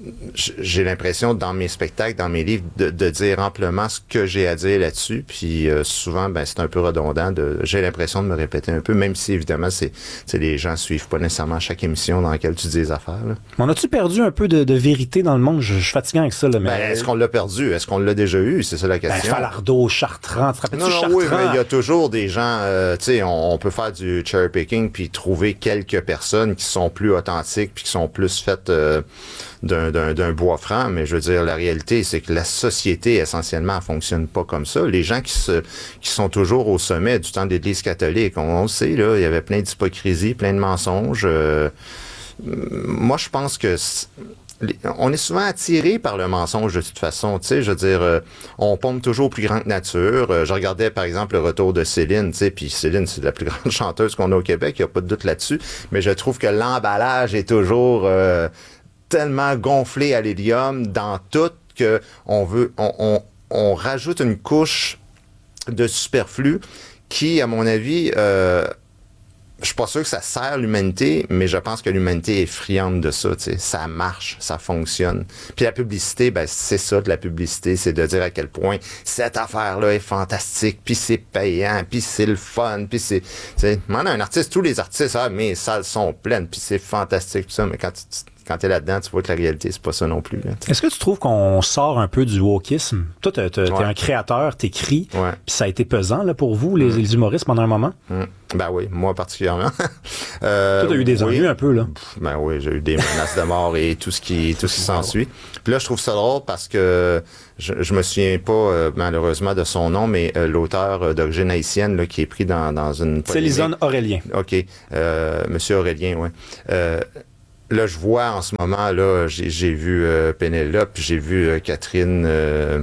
Speaker 20: j'ai l'impression, dans mes spectacles, dans mes livres, de, de dire amplement ce que j'ai à dire là-dessus. Puis euh, souvent, ben c'est un peu redondant. De, j'ai l'impression de me répéter un peu, même si, évidemment, c'est, c'est les gens suivent pas nécessairement chaque émission dans laquelle tu dis des affaires. Là.
Speaker 17: On a-tu perdu un peu de, de vérité dans le monde? Je, je suis fatiguant avec ça. Là, mais...
Speaker 20: Ben, est-ce qu'on l'a perdu? Est-ce qu'on l'a déjà eu? C'est ça la question.
Speaker 17: Ben, Falardeau, Chartrand, tu te rappelles-tu
Speaker 20: Non, non,
Speaker 17: Chartrand?
Speaker 20: oui, mais il y a toujours des gens, euh, tu sais, on, on peut faire du cherry picking puis trouver quelques personnes qui sont plus authentiques puis qui sont plus faites euh, d'un, d'un, d'un bois franc, mais je veux dire, la réalité, c'est que la société, essentiellement, elle fonctionne pas comme ça. Les gens qui se qui sont toujours au sommet du temps de l'Église catholique, on, on le sait, là, il y avait plein d'hypocrisie, plein de mensonges. Euh, moi, je pense que on est souvent attiré par le mensonge de toute façon, tu sais, je veux dire, euh, on pompe toujours plus grand que nature. Euh, je regardais par exemple le retour de Céline, tu sais, puis Céline, c'est la plus grande chanteuse qu'on a au Québec, il n'y a pas de doute là-dessus, mais je trouve que l'emballage est toujours euh, tellement gonflé à l'hélium dans tout que on veut, on, on, on rajoute une couche de superflu qui, à mon avis, euh, je suis pas sûr que ça sert l'humanité, mais je pense que l'humanité est friande de ça, tu sais. Ça marche, ça fonctionne. Puis la publicité, ben c'est ça de la publicité, c'est de dire à quel point cette affaire-là est fantastique, puis c'est payant, puis c'est le fun, puis c'est... Tu sais, moi, un artiste, tous les artistes, ah, mes salles sont pleines, puis c'est fantastique, tout ça, mais quand tu... Quand t'es là-dedans, tu vois que la réalité, c'est pas ça non plus. Là,
Speaker 17: est-ce que tu trouves qu'on sort un peu du wokisme? Toi, t'es, t'es
Speaker 20: ouais.
Speaker 17: un créateur, t'écris,
Speaker 20: ouais.
Speaker 17: puis ça a été pesant là, pour vous, les, mmh. les humoristes, pendant un moment?
Speaker 20: Mmh. Ben oui, moi particulièrement. euh,
Speaker 17: Toi, t'as eu des
Speaker 20: oui.
Speaker 17: ennuis un peu, là?
Speaker 20: Ben oui, j'ai eu des menaces de mort et tout ce qui, tout ce qui s'ensuit. Puis là, je trouve ça drôle parce que je, je me souviens pas, euh, malheureusement, de son nom, mais euh, l'auteur d'Origine haïtienne, là, qui est pris dans, dans une...
Speaker 17: C'est Lisonne Aurélien.
Speaker 20: OK. Euh, Monsieur Aurélien, oui. Euh, Là, je vois en ce moment, là, j'ai, j'ai vu euh, Pénélope, j'ai vu euh, Catherine, euh,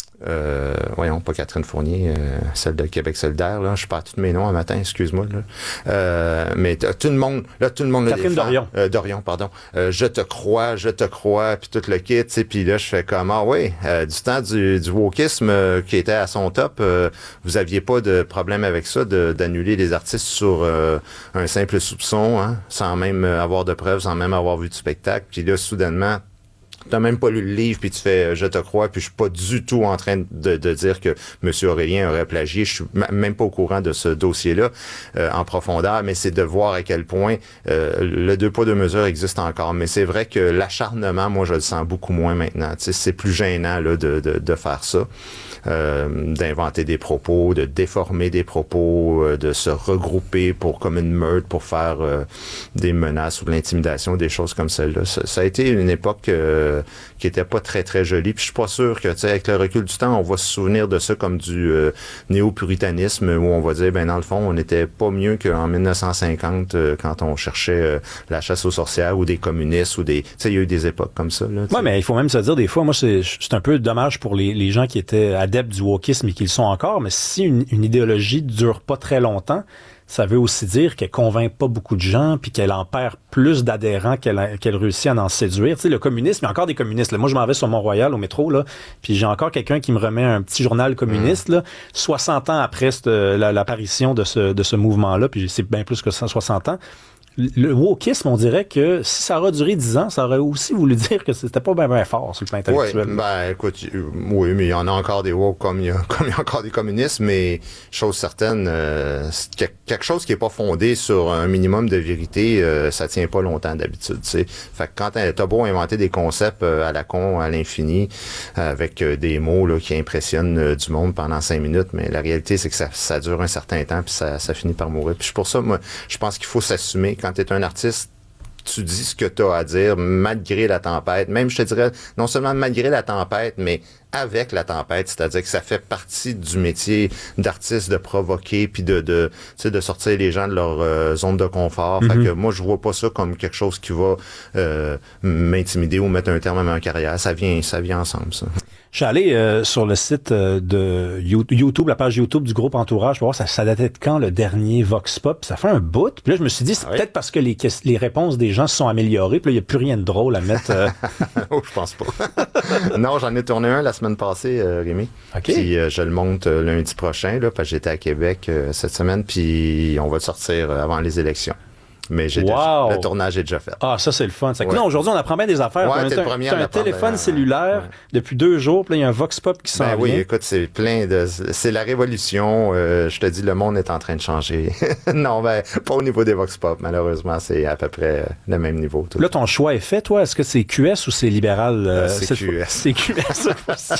Speaker 20: euh, voyons, pas Catherine Fournier, euh, celle de Québec solidaire, là, je perds tous mes noms un matin, excuse-moi, là. Euh, mais tout le monde, là, tout le monde...
Speaker 17: Catherine
Speaker 20: défend,
Speaker 17: Dorion.
Speaker 20: Euh, Dorion, pardon. Euh, je te crois, je te crois, puis tout le kit, tu sais, puis là, je fais comme, ah oui, euh, du temps du, du wokisme euh, qui était à son top, euh, vous aviez pas de problème avec ça, de, d'annuler les artistes sur euh, un simple soupçon, hein, sans même avoir de preuves, sans même avoir vu du spectacle, puis là, soudainement, t'as même pas lu le livre, puis tu fais « Je te crois », puis je suis pas du tout en train de, de dire que M. Aurélien aurait plagié. Je suis m- même pas au courant de ce dossier-là euh, en profondeur, mais c'est de voir à quel point euh, le deux poids, deux mesures existe encore. Mais c'est vrai que l'acharnement, moi, je le sens beaucoup moins maintenant. Tu sais, c'est plus gênant là, de, de, de faire ça. Euh, d'inventer des propos, de déformer des propos, euh, de se regrouper pour comme une meute pour faire euh, des menaces ou de l'intimidation, des choses comme celle-là. Ça, ça a été une époque euh, qui était pas très très jolie. Puis je suis pas sûr que, tu sais, avec le recul du temps, on va se souvenir de ça comme du euh, néo-puritanisme où on va dire, ben dans le fond, on n'était pas mieux qu'en dix-neuf cent cinquante euh, quand on cherchait euh, la chasse aux sorcières ou des communistes ou des, tu sais, il y a eu des époques comme ça. Oui,
Speaker 17: mais il faut même se dire des fois, moi c'est, c'est un peu dommage pour les, les gens qui étaient adeptes du wokisme et qu'ils le sont encore, mais si une, une idéologie dure pas très longtemps, ça veut aussi dire qu'elle convainc pas beaucoup de gens puis qu'elle en perd plus d'adhérents qu'elle, a, qu'elle réussit à en séduire. Tu sais, le communisme, il y a encore des communistes. Là. Moi, je m'en vais sur Mont-Royal au métro, là, puis j'ai encore quelqu'un qui me remet un petit journal communiste, mmh. là, soixante ans après cette, la, l'apparition de ce, de ce mouvement-là, puis c'est bien plus que cent soixante ans. Le wokisme, on dirait que si ça aurait duré dix ans, ça aurait aussi voulu dire que c'était pas bien, bien fort sur le plan intellectuel.
Speaker 20: Oui, ben écoute, oui, mais il y en a encore des woke comme il y a, comme il y a encore des communistes, mais chose certaine, euh, c'est quelque chose qui est pas fondé sur un minimum de vérité, euh, ça tient pas longtemps d'habitude, tu sais. Fait que quand t'as beau inventer des concepts euh, à la con, à l'infini, avec euh, des mots là qui impressionnent euh, du monde pendant cinq minutes, mais la réalité c'est que ça, ça dure un certain temps puis ça, ça finit par mourir. Puis pour ça, moi, je pense qu'il faut s'assumer. Quand tu es un artiste, tu dis ce que tu as à dire malgré la tempête. Même, je te dirais, non seulement malgré la tempête, mais avec la tempête. C'est-à-dire que ça fait partie du métier d'artiste de provoquer puis de, de, tu sais, de sortir les gens de leur euh, zone de confort. Mm-hmm. Fait que moi, je vois pas ça comme quelque chose qui va euh, m'intimider ou mettre un terme à ma carrière. Ça vient, ça vient ensemble, ça.
Speaker 17: Je suis allé euh, sur le site euh, de YouTube, la page YouTube du groupe Entourage, pour voir ça, ça datait de quand le dernier Vox Pop. Ça fait un bout. Puis là, je me suis dit, c'est ah peut-être oui? parce que les, les réponses des gens se sont améliorées. Puis là, il n'y a plus rien de drôle à mettre. Euh...
Speaker 20: oh, je pense pas. Non, j'en ai tourné un la semaine passée, euh, Rémi.
Speaker 17: OK.
Speaker 20: Puis euh, je le monte euh, lundi prochain, là, parce que j'étais à Québec euh, cette semaine. Puis on va le sortir euh, avant les élections. Mais j'ai
Speaker 17: wow.
Speaker 20: déjà, le tournage est déjà fait.
Speaker 17: Ah, ça, c'est le fun. C'est que
Speaker 20: ouais.
Speaker 17: là, aujourd'hui, on apprend bien des affaires.
Speaker 20: Ouais,
Speaker 17: t'as
Speaker 20: t'es
Speaker 17: un,
Speaker 20: le premier
Speaker 17: t'as
Speaker 20: à
Speaker 17: un téléphone
Speaker 20: euh,
Speaker 17: cellulaire ouais. depuis deux jours, puis là, il y a un Vox Pop qui s'en
Speaker 20: ben
Speaker 17: vient.
Speaker 20: Oui, écoute, c'est plein de... C'est la révolution. Euh, je te dis, le monde est en train de changer. Non, ben, pas au niveau des Vox Pop, malheureusement. C'est à peu près le même niveau. Tout
Speaker 17: là, ton choix est fait, toi? Est-ce que c'est Q S ou c'est libéral?
Speaker 20: Euh, c'est Q S.
Speaker 17: C'est Q S.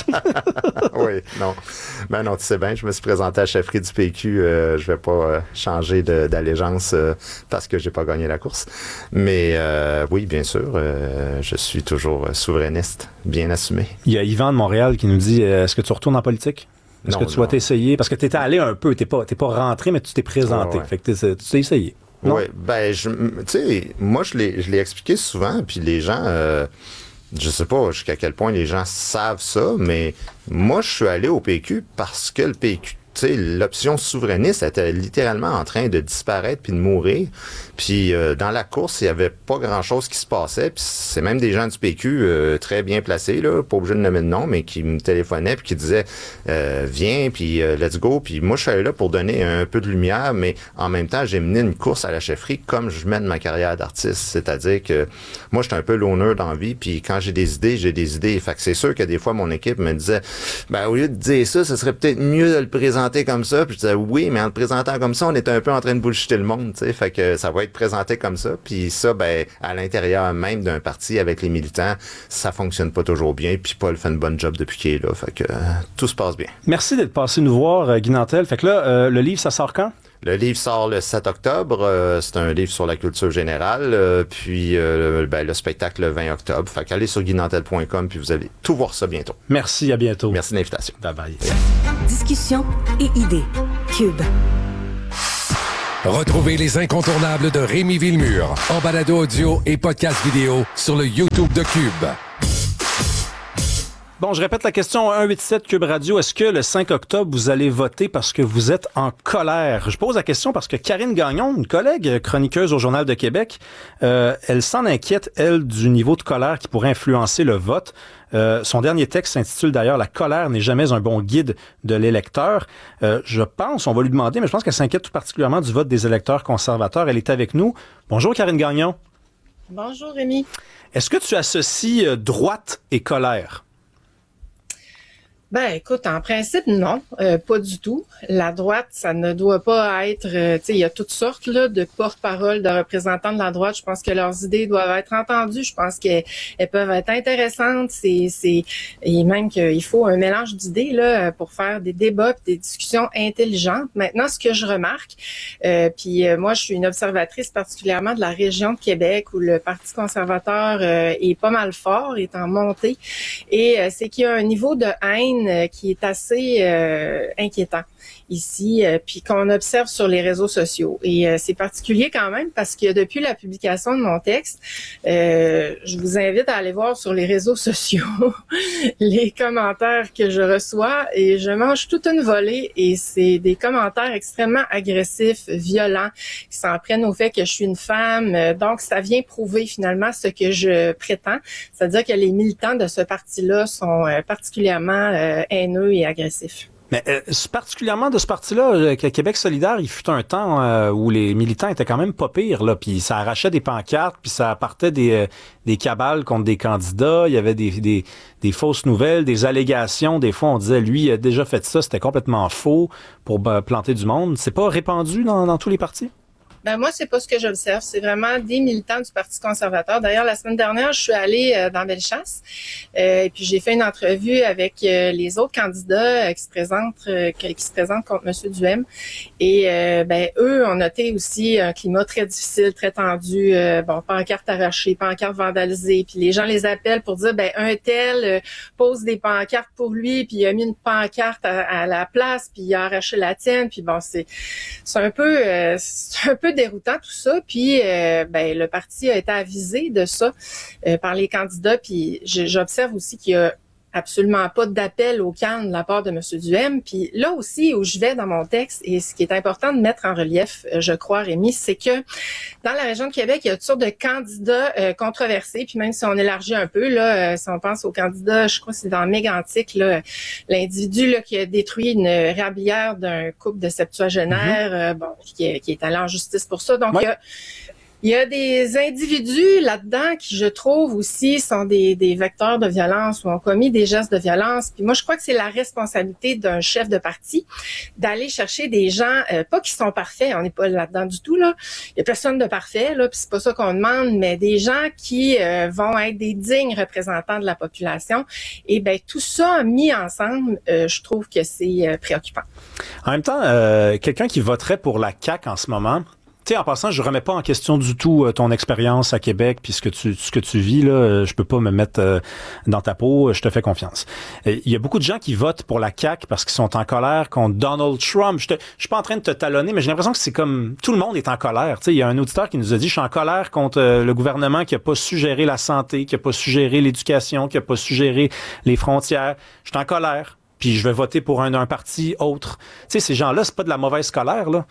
Speaker 20: Oui, non. Ben non, tu sais bien, je me suis présenté à la chefferie du P Q. Euh, je vais pas euh, changer de, d'allégeance euh, parce que j'ai pas gagné la course. Mais euh, oui, bien sûr, euh, je suis toujours souverainiste, bien assumé.
Speaker 17: Il y a Yvan de Montréal qui nous dit, euh, est-ce que tu retournes en politique? Est-ce
Speaker 20: non,
Speaker 17: que tu vas t'essayer? Parce que tu étais allé un peu, tu n'es pas, t'es pas rentré, mais tu t'es présenté.
Speaker 20: Ouais, ouais.
Speaker 17: Fait que tu t'es essayé.
Speaker 20: Oui, ben, tu sais, moi, je l'ai, je l'ai expliqué souvent, puis les gens... Euh, je sais pas jusqu'à quel point les gens savent ça, mais moi, je suis allé au P Q parce que le P Q, tu sais, l'option souverainiste était littéralement en train de disparaître puis de mourir. Puis euh, dans la course, il y avait pas grand-chose qui se passait. Puis c'est même des gens du P Q euh, très bien placés, là, pas obligé de nommer de nom, mais qui me téléphonaient puis qui disaient euh, viens, puis euh, let's go. Puis moi, je suis allé là pour donner un peu de lumière, mais en même temps, j'ai mené une course à la chefferie comme je mène ma carrière d'artiste. C'est-à-dire que moi, j'étais un peu l'honneur dans la vie, puis quand j'ai des idées, j'ai des idées. Fait que c'est sûr que des fois, mon équipe me disait ben au lieu de dire ça, ce serait peut-être mieux de le présenter comme ça, puis je disais oui, mais en le présentant comme ça, on est un peu en train de bullshiter le monde, tu sais, fait que ça va être présenté comme ça, puis ça, ben, à l'intérieur même d'un parti avec les militants, ça fonctionne pas toujours bien, puis Paul fait une bonne job depuis qu'il est là, fait que euh, tout se passe bien.
Speaker 17: Merci d'être passé nous voir, euh, Guy Nantel. Fait que là, euh, le livre, ça sort quand?
Speaker 20: Le livre sort le sept octobre. Euh, c'est un livre sur la culture générale. Euh, puis euh, ben, le spectacle le vingt octobre. Fait qu'allez sur guy nantel point com puis vous allez tout voir ça bientôt.
Speaker 17: Merci, à bientôt.
Speaker 20: Merci de l'invitation.
Speaker 17: Bye bye.
Speaker 12: Discussion et idées. Cube.
Speaker 16: Retrouvez les incontournables de Rémi Villemure en balado audio et podcast vidéo sur le YouTube de Cube.
Speaker 17: Bon, je répète la question un huit sept Cube Radio. Est-ce que le cinq octobre, vous allez voter parce que vous êtes en colère? Je pose la question parce que Karine Gagnon, une collègue chroniqueuse au Journal de Québec, euh, elle s'en inquiète, elle, du niveau de colère qui pourrait influencer le vote. Euh, son dernier texte s'intitule d'ailleurs « La colère n'est jamais un bon guide de l'électeur euh, ». Je pense, on va lui demander, mais je pense qu'elle s'inquiète tout particulièrement du vote des électeurs conservateurs. Elle est avec nous. Bonjour Karine Gagnon.
Speaker 21: Bonjour Rémi.
Speaker 17: Est-ce que tu associes euh, droite et colère?
Speaker 21: Ben, écoute, en principe, non, euh, pas du tout. La droite, ça ne doit pas être, euh, tu sais, il y a toutes sortes là de porte-parole, de représentants de la droite. Je pense que leurs idées doivent être entendues. Je pense qu'elles elles peuvent être intéressantes. C'est, c'est, et même qu'il faut un mélange d'idées là pour faire des débats, puis des discussions intelligentes. Maintenant, ce que je remarque, euh, puis euh, moi, je suis une observatrice particulièrement de la région de Québec où le Parti conservateur euh, est pas mal fort, est en montée, et euh, c'est qu'il y a un niveau de haine qui est assez euh, inquiétant ici, euh, puis qu'on observe sur les réseaux sociaux. Et euh, c'est particulier quand même parce que depuis la publication de mon texte, euh, je vous invite à aller voir sur les réseaux sociaux les commentaires que je reçois et je mange toute une volée et c'est des commentaires extrêmement agressifs, violents, qui s'en prennent au fait que je suis une femme. Donc, ça vient prouver finalement ce que je prétends, c'est-à-dire que les militants de ce parti-là sont euh, particulièrement euh, haineux et agressifs.
Speaker 17: Mais euh, particulièrement de ce parti-là, euh, Québec solidaire, il fut un temps euh, où les militants étaient quand même pas pires, là, puis ça arrachait des pancartes, puis ça partait des euh, des cabales contre des candidats, il y avait des, des des fausses nouvelles, des allégations, des fois on disait lui il a déjà fait ça, c'était complètement faux pour ben, planter du monde. C'est pas répandu dans, dans tous les partis?
Speaker 21: Ben moi, c'est pas ce que j'observe. C'est vraiment des militants du Parti conservateur. D'ailleurs, la semaine dernière, je suis allée euh, dans Bellechasse euh, et puis j'ai fait une entrevue avec euh, les autres candidats euh, qui se présentent euh, qui se présentent contre M. Duhem. Et euh, ben eux ont noté aussi un climat très difficile, très tendu. Euh, bon, pancartes arrachées, pancartes vandalisées. Puis les gens les appellent pour dire ben un tel euh, pose des pancartes pour lui, puis il a mis une pancarte à, à la place, puis il a arraché la tienne. Puis bon, c'est c'est un peu euh, c'est un peu déroutant tout ça, puis euh, ben le parti a été avisé de ça euh, par les candidats, puis j'observe aussi qu'il y a absolument pas d'appel au calme de la part de M. Duhem. Puis là aussi où je vais dans mon texte, et ce qui est important de mettre en relief, je crois, Rémi, c'est que dans la région de Québec, il y a toutes sortes de candidats euh, controversés, puis même si on élargit un peu, là, euh, si on pense au candidat, je crois que c'est dans Mégantic, là, l'individu là, qui a détruit une érablière d'un couple de septuagénaires, mm-hmm. euh, bon, qui est, qui est allé en justice pour ça. Donc, ouais. il y a Il y a des individus là-dedans qui, je trouve aussi, sont des, des vecteurs de violence ou ont commis des gestes de violence. Puis moi, je crois que c'est la responsabilité d'un chef de parti d'aller chercher des gens, euh, pas qui sont parfaits, on n'est pas là-dedans du tout, là. Il y a personne de parfait, là, puis c'est pas ça qu'on demande, mais des gens qui euh, vont être des dignes représentants de la population. Et ben tout ça mis ensemble, euh, je trouve que c'est euh, préoccupant.
Speaker 17: En même temps, euh, quelqu'un qui voterait pour la C A Q en ce moment, Tu sais, en passant, je remets pas en question du tout euh, ton expérience à Québec puis ce que tu ce que tu vis là. Euh, je peux pas me mettre euh, dans ta peau. Je te fais confiance. Il y a beaucoup de gens qui votent pour la C A Q parce qu'ils sont en colère contre Donald Trump. Je te, je suis pas en train de te talonner, mais j'ai l'impression que c'est comme tout le monde est en colère. Tu sais, il y a un auditeur qui nous a dit, je suis en colère contre euh, le gouvernement qui a pas su gérer la santé, qui a pas su gérer l'éducation, qui a pas su gérer les frontières. Je suis en colère. Puis je vais voter pour un, un parti autre. Tu sais, ces gens-là, c'est pas de la mauvaise colère là.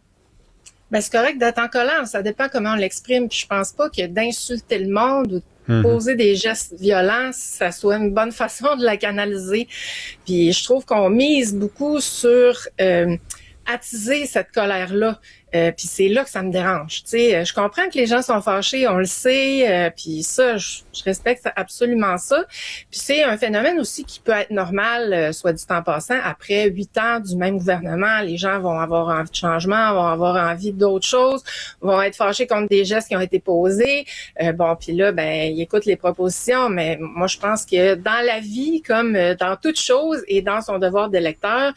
Speaker 21: Ben, c'est correct d'être en colère, ça dépend comment on l'exprime. Puis je pense pas que d'insulter le monde ou de poser mm-hmm. des gestes violents, ça soit une bonne façon de la canaliser. Puis je trouve qu'on mise beaucoup sur euh, attiser cette colère-là. Euh, puis c'est là que ça me dérange. Tu sais, je comprends que les gens sont fâchés, on le sait, euh, puis ça, je, je respecte absolument ça. Puis c'est un phénomène aussi qui peut être normal, euh, soit dit en passant. Après huit ans du même gouvernement, les gens vont avoir envie de changement, vont avoir envie d'autres choses, vont être fâchés contre des gestes qui ont été posés. Euh, bon, puis là, ben, ils écoutent les propositions, mais moi, je pense que dans la vie, comme dans toute chose et dans son devoir d'électeur,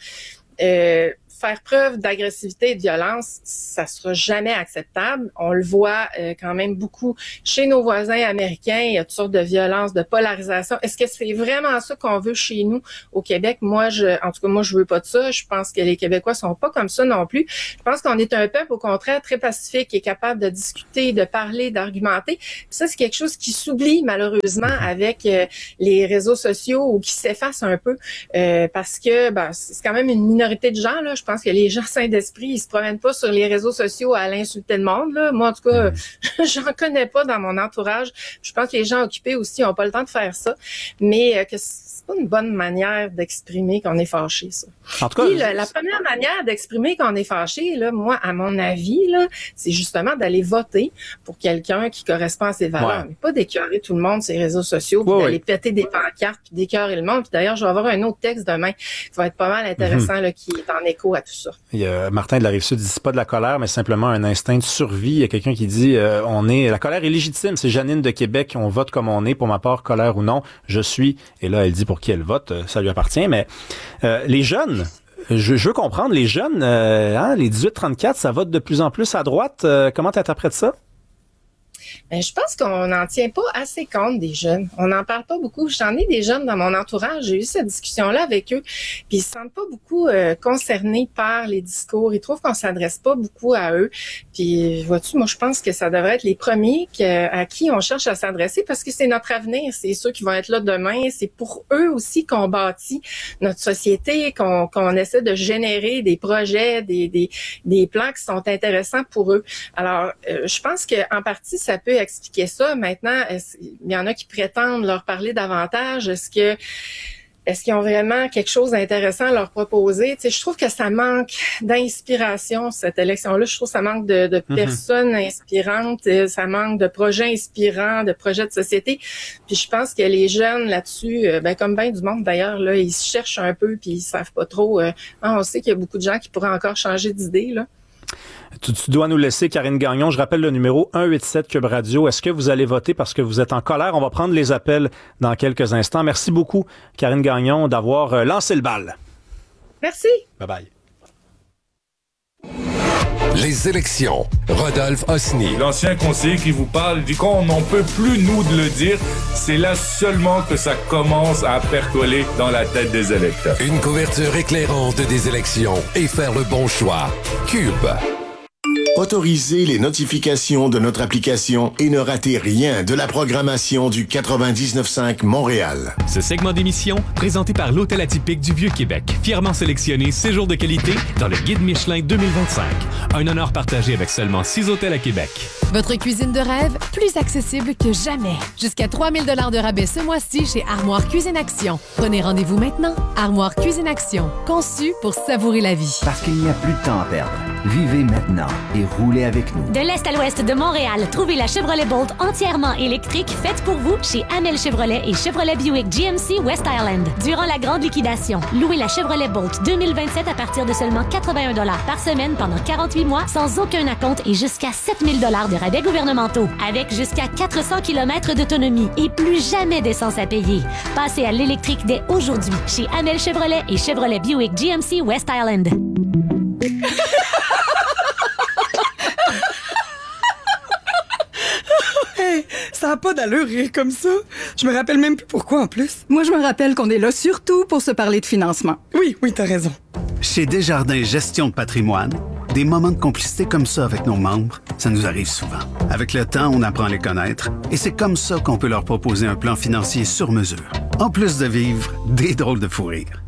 Speaker 21: euh, faire preuve d'agressivité et de violence, ça sera jamais acceptable. On le voit euh, quand même beaucoup chez nos voisins américains. Il y a toutes sortes de violences, de polarisation. Est-ce que c'est vraiment ça qu'on veut chez nous au Québec? Moi, je, en tout cas, moi, je veux pas de ça. Je pense que les Québécois sont pas comme ça non plus. Je pense qu'on est un peuple, au contraire, très pacifique, qui est capable de discuter, de parler, d'argumenter. Puis ça, c'est quelque chose qui s'oublie malheureusement avec euh, les réseaux sociaux ou qui s'efface un peu euh, parce que ben, c'est quand même une minorité de gens là. Je Je pense que les gens sains d'esprit, ils se promènent pas sur les réseaux sociaux à l'insulter le monde. Là. Moi, en tout cas, j'en connais pas dans mon entourage. Je pense que les gens occupés aussi ont pas le temps de faire ça. Mais euh, que c'est pas une bonne manière d'exprimer qu'on est fâché, ça. En tout cas, Puis, le, la première manière d'exprimer qu'on est fâché, là, moi, à mon avis, là, c'est justement d'aller voter pour quelqu'un qui correspond à ses valeurs. Ouais. Mais pas d'écœurer tout le monde sur les réseaux sociaux, puis ouais, d'aller ouais. péter des pancartes, puis d'écœurer le monde. Puis d'ailleurs, je vais avoir un autre texte demain qui va être pas mal intéressant, mm-hmm. là, qui est en écho à tout ça.
Speaker 17: Il y a Martin de la Rive-Sud dit c'est pas de la colère, mais simplement un instinct de survie. Il y a quelqu'un qui dit euh, on est la colère est légitime. C'est Janine de Québec, on vote comme on est. Pour ma part, colère ou non, je suis. Et là, elle dit pour qui elle vote, ça lui appartient. Mais euh, les jeunes, je, je veux comprendre, les jeunes, euh, hein, les dix-huit trente-quatre, ça vote de plus en plus à droite. Euh, comment tu interprètes ça?
Speaker 21: Ben, je pense qu'on n'en tient pas assez compte des jeunes. On n'en parle pas beaucoup. J'en ai des jeunes dans mon entourage. J'ai eu cette discussion-là avec eux. Puis ils se sentent pas beaucoup euh, concernés par les discours. Ils trouvent qu'on s'adresse pas beaucoup à eux. Puis vois-tu, moi je pense que ça devrait être les premiers que, à qui on cherche à s'adresser parce que c'est notre avenir. C'est ceux qui vont être là demain. C'est pour eux aussi qu'on bâtit notre société, qu'on, qu'on essaie de générer des projets, des, des, des plans qui sont intéressants pour eux. Alors, euh, je pense qu'en partie, ça peut expliquer ça. Maintenant, il y en a qui prétendent leur parler davantage. Est-ce que est-ce qu'ils ont vraiment quelque chose d'intéressant à leur proposer? Tu sais, je trouve que ça manque d'inspiration, cette élection-là. Je trouve que ça manque de, de mm-hmm. personnes inspirantes, ça manque de projets inspirants, de projets de société. Puis je pense que les jeunes là-dessus, ben comme bien du monde d'ailleurs, là, ils se cherchent un peu puis ils savent pas trop. Euh, on sait qu'il y a beaucoup de gens qui pourraient encore changer d'idée, là.
Speaker 17: Tu, tu dois nous laisser, Karine Gagnon. Je rappelle le numéro un huit sept Cube Radio. Est-ce que vous allez voter parce que vous êtes en colère? On va prendre les appels dans quelques instants. Merci beaucoup, Karine Gagnon, d'avoir euh, lancé le bal.
Speaker 21: Merci.
Speaker 17: Bye-bye.
Speaker 16: Les élections. Rodolphe Osny.
Speaker 2: L'ancien conseiller qui vous parle dit qu'on n'en peut plus, nous, de le dire. C'est là seulement que ça commence à percoler dans la tête des électeurs.
Speaker 16: Une couverture éclairante des élections et faire le bon choix. Cube.
Speaker 4: Autorisez les notifications de notre application et ne ratez rien de la programmation du quatre-vingt-dix-neuf cinq Montréal.
Speaker 22: Ce segment d'émission, présenté par l'Hôtel Atypique du Vieux-Québec, fièrement sélectionné séjour de qualité dans le Guide Michelin deux mille vingt-cinq. Un honneur partagé avec seulement six hôtels à Québec.
Speaker 5: Votre cuisine de rêve, plus accessible que jamais. Jusqu'à trois mille dollars de rabais ce mois-ci chez Armoire Cuisine Action. Prenez rendez-vous maintenant. Armoire Cuisine Action, conçu pour savourer la vie.
Speaker 7: Parce qu'il n'y a plus de temps à perdre. Vivez maintenant et roulez avec nous.
Speaker 8: De l'Est à l'Ouest de Montréal, trouvez la Chevrolet Bolt entièrement électrique faite pour vous chez Amel Chevrolet et Chevrolet Buick G M C West Island. Durant la grande liquidation, louez la Chevrolet Bolt deux mille vingt-sept à partir de seulement quatre-vingt-un dollars par semaine pendant quarante-huit mois sans aucun acompte et jusqu'à sept mille dollars de rabais gouvernementaux. Avec jusqu'à quatre cents kilomètres d'autonomie et plus jamais d'essence à payer. Passez à l'électrique dès aujourd'hui chez Amel Chevrolet et Chevrolet Buick G M C West Island.
Speaker 1: Ça a pas d'allure rire comme ça. Je me rappelle même plus pourquoi en plus. Moi, je me rappelle qu'on est là surtout pour se parler de financement. Oui, oui, t'as raison.
Speaker 3: Chez Desjardins Gestion de patrimoine, des moments de complicité comme ça avec nos membres, ça nous arrive souvent. Avec le temps, on apprend à les connaître et c'est comme ça qu'on peut leur proposer un plan financier sur mesure. En plus de vivre des drôles de fou rire.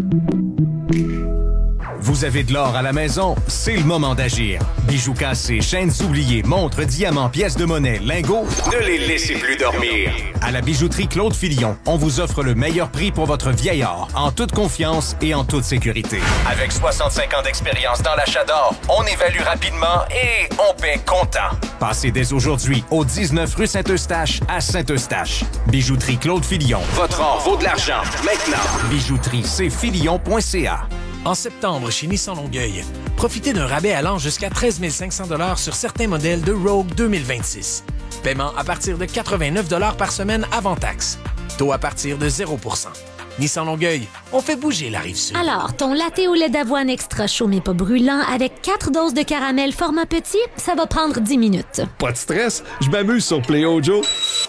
Speaker 10: Vous avez de l'or à la maison? C'est le moment d'agir. Bijoux cassés, chaînes oubliées, montres, diamants, pièces de monnaie, lingots, ne les laissez plus dormir. À la bijouterie Claude Filion, on vous offre le meilleur prix pour votre vieil or, en toute confiance et en toute sécurité. Avec soixante-cinq ans d'expérience dans l'achat d'or, on évalue rapidement et on paie comptant. Passez dès aujourd'hui au dix-neuf rue Saint-Eustache à Saint-Eustache. Bijouterie Claude Filion. Votre or vaut de l'argent. Maintenant. Bijouterie c filion point c a.
Speaker 23: En septembre, chez Nissan Longueuil, profitez d'un rabais allant jusqu'à treize mille cinq cents dollars sur certains modèles de Rogue deux mille vingt-six. Paiement à partir de quatre-vingt-neuf dollars par semaine avant taxe. Taux à partir de zéro pour cent. Nissan Longueuil, on fait bouger la Rive-Sud.
Speaker 8: Alors, ton latte au lait d'avoine extra chaud mais pas brûlant avec quatre doses de caramel format petit, ça va prendre dix minutes.
Speaker 6: Pas de stress, je m'amuse sur Play-O Joe.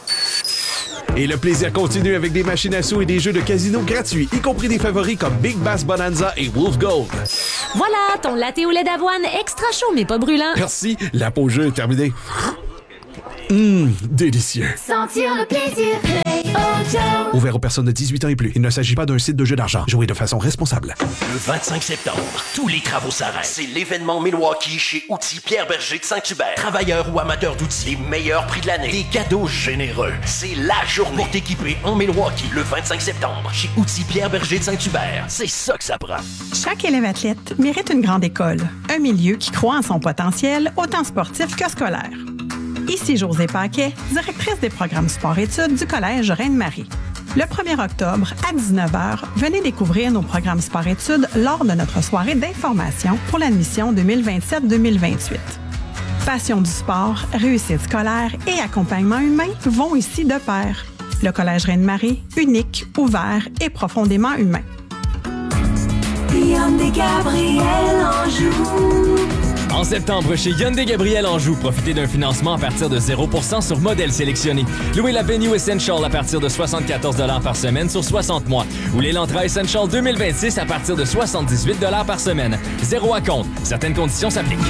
Speaker 6: Et le plaisir continue avec des machines à sous et des jeux de casino gratuits, y compris des favoris comme Big Bass Bonanza et Wolf Gold.
Speaker 8: Voilà, ton latte au lait d'avoine extra chaud mais pas brûlant.
Speaker 6: Merci, la pause jeu est terminée. Hum, délicieux.
Speaker 24: Sentir le plaisir, Play-O Joe.
Speaker 6: Ouvert aux personnes de dix-huit ans et plus. Il ne s'agit pas d'un site de jeu d'argent. Jouez de façon responsable.
Speaker 25: Le vingt-cinq septembre, tous les travaux s'arrêtent. C'est l'événement Milwaukee chez Outils Pierre Berger de Saint-Hubert. Travailleurs ou amateurs d'outils, les meilleurs prix de l'année. Des cadeaux généreux. C'est la journée pour t'équiper en Milwaukee. Le vingt-cinq septembre, chez Outils Pierre Berger de Saint-Hubert. C'est ça que ça prend.
Speaker 26: Chaque élève athlète mérite une grande école. Un milieu qui croit en son potentiel, autant sportif que scolaire. Ici Josée Paquet, directrice des programmes sport-études du Collège Reine-Marie. Le premier octobre, à dix-neuf heures, venez découvrir nos programmes sport-études lors de notre soirée d'information pour l'admission deux mille vingt-sept deux mille vingt-huit. Passion du sport, réussite scolaire et accompagnement humain vont ici de pair. Le Collège Reine-Marie, unique, ouvert et profondément humain.
Speaker 24: Hyundai Gabriel Anjou.
Speaker 27: En septembre, chez Hyundai Gabriel Anjou, profitez d'un financement à partir de zéro pour cent sur modèle sélectionné. Louez la Venue Essential à partir de soixante-quatorze dollars par semaine sur soixante mois. Ou l'Elantra Essential deux mille vingt-six à partir de soixante-dix-huit dollars par semaine. Zéro à compte. Certaines conditions s'appliquent.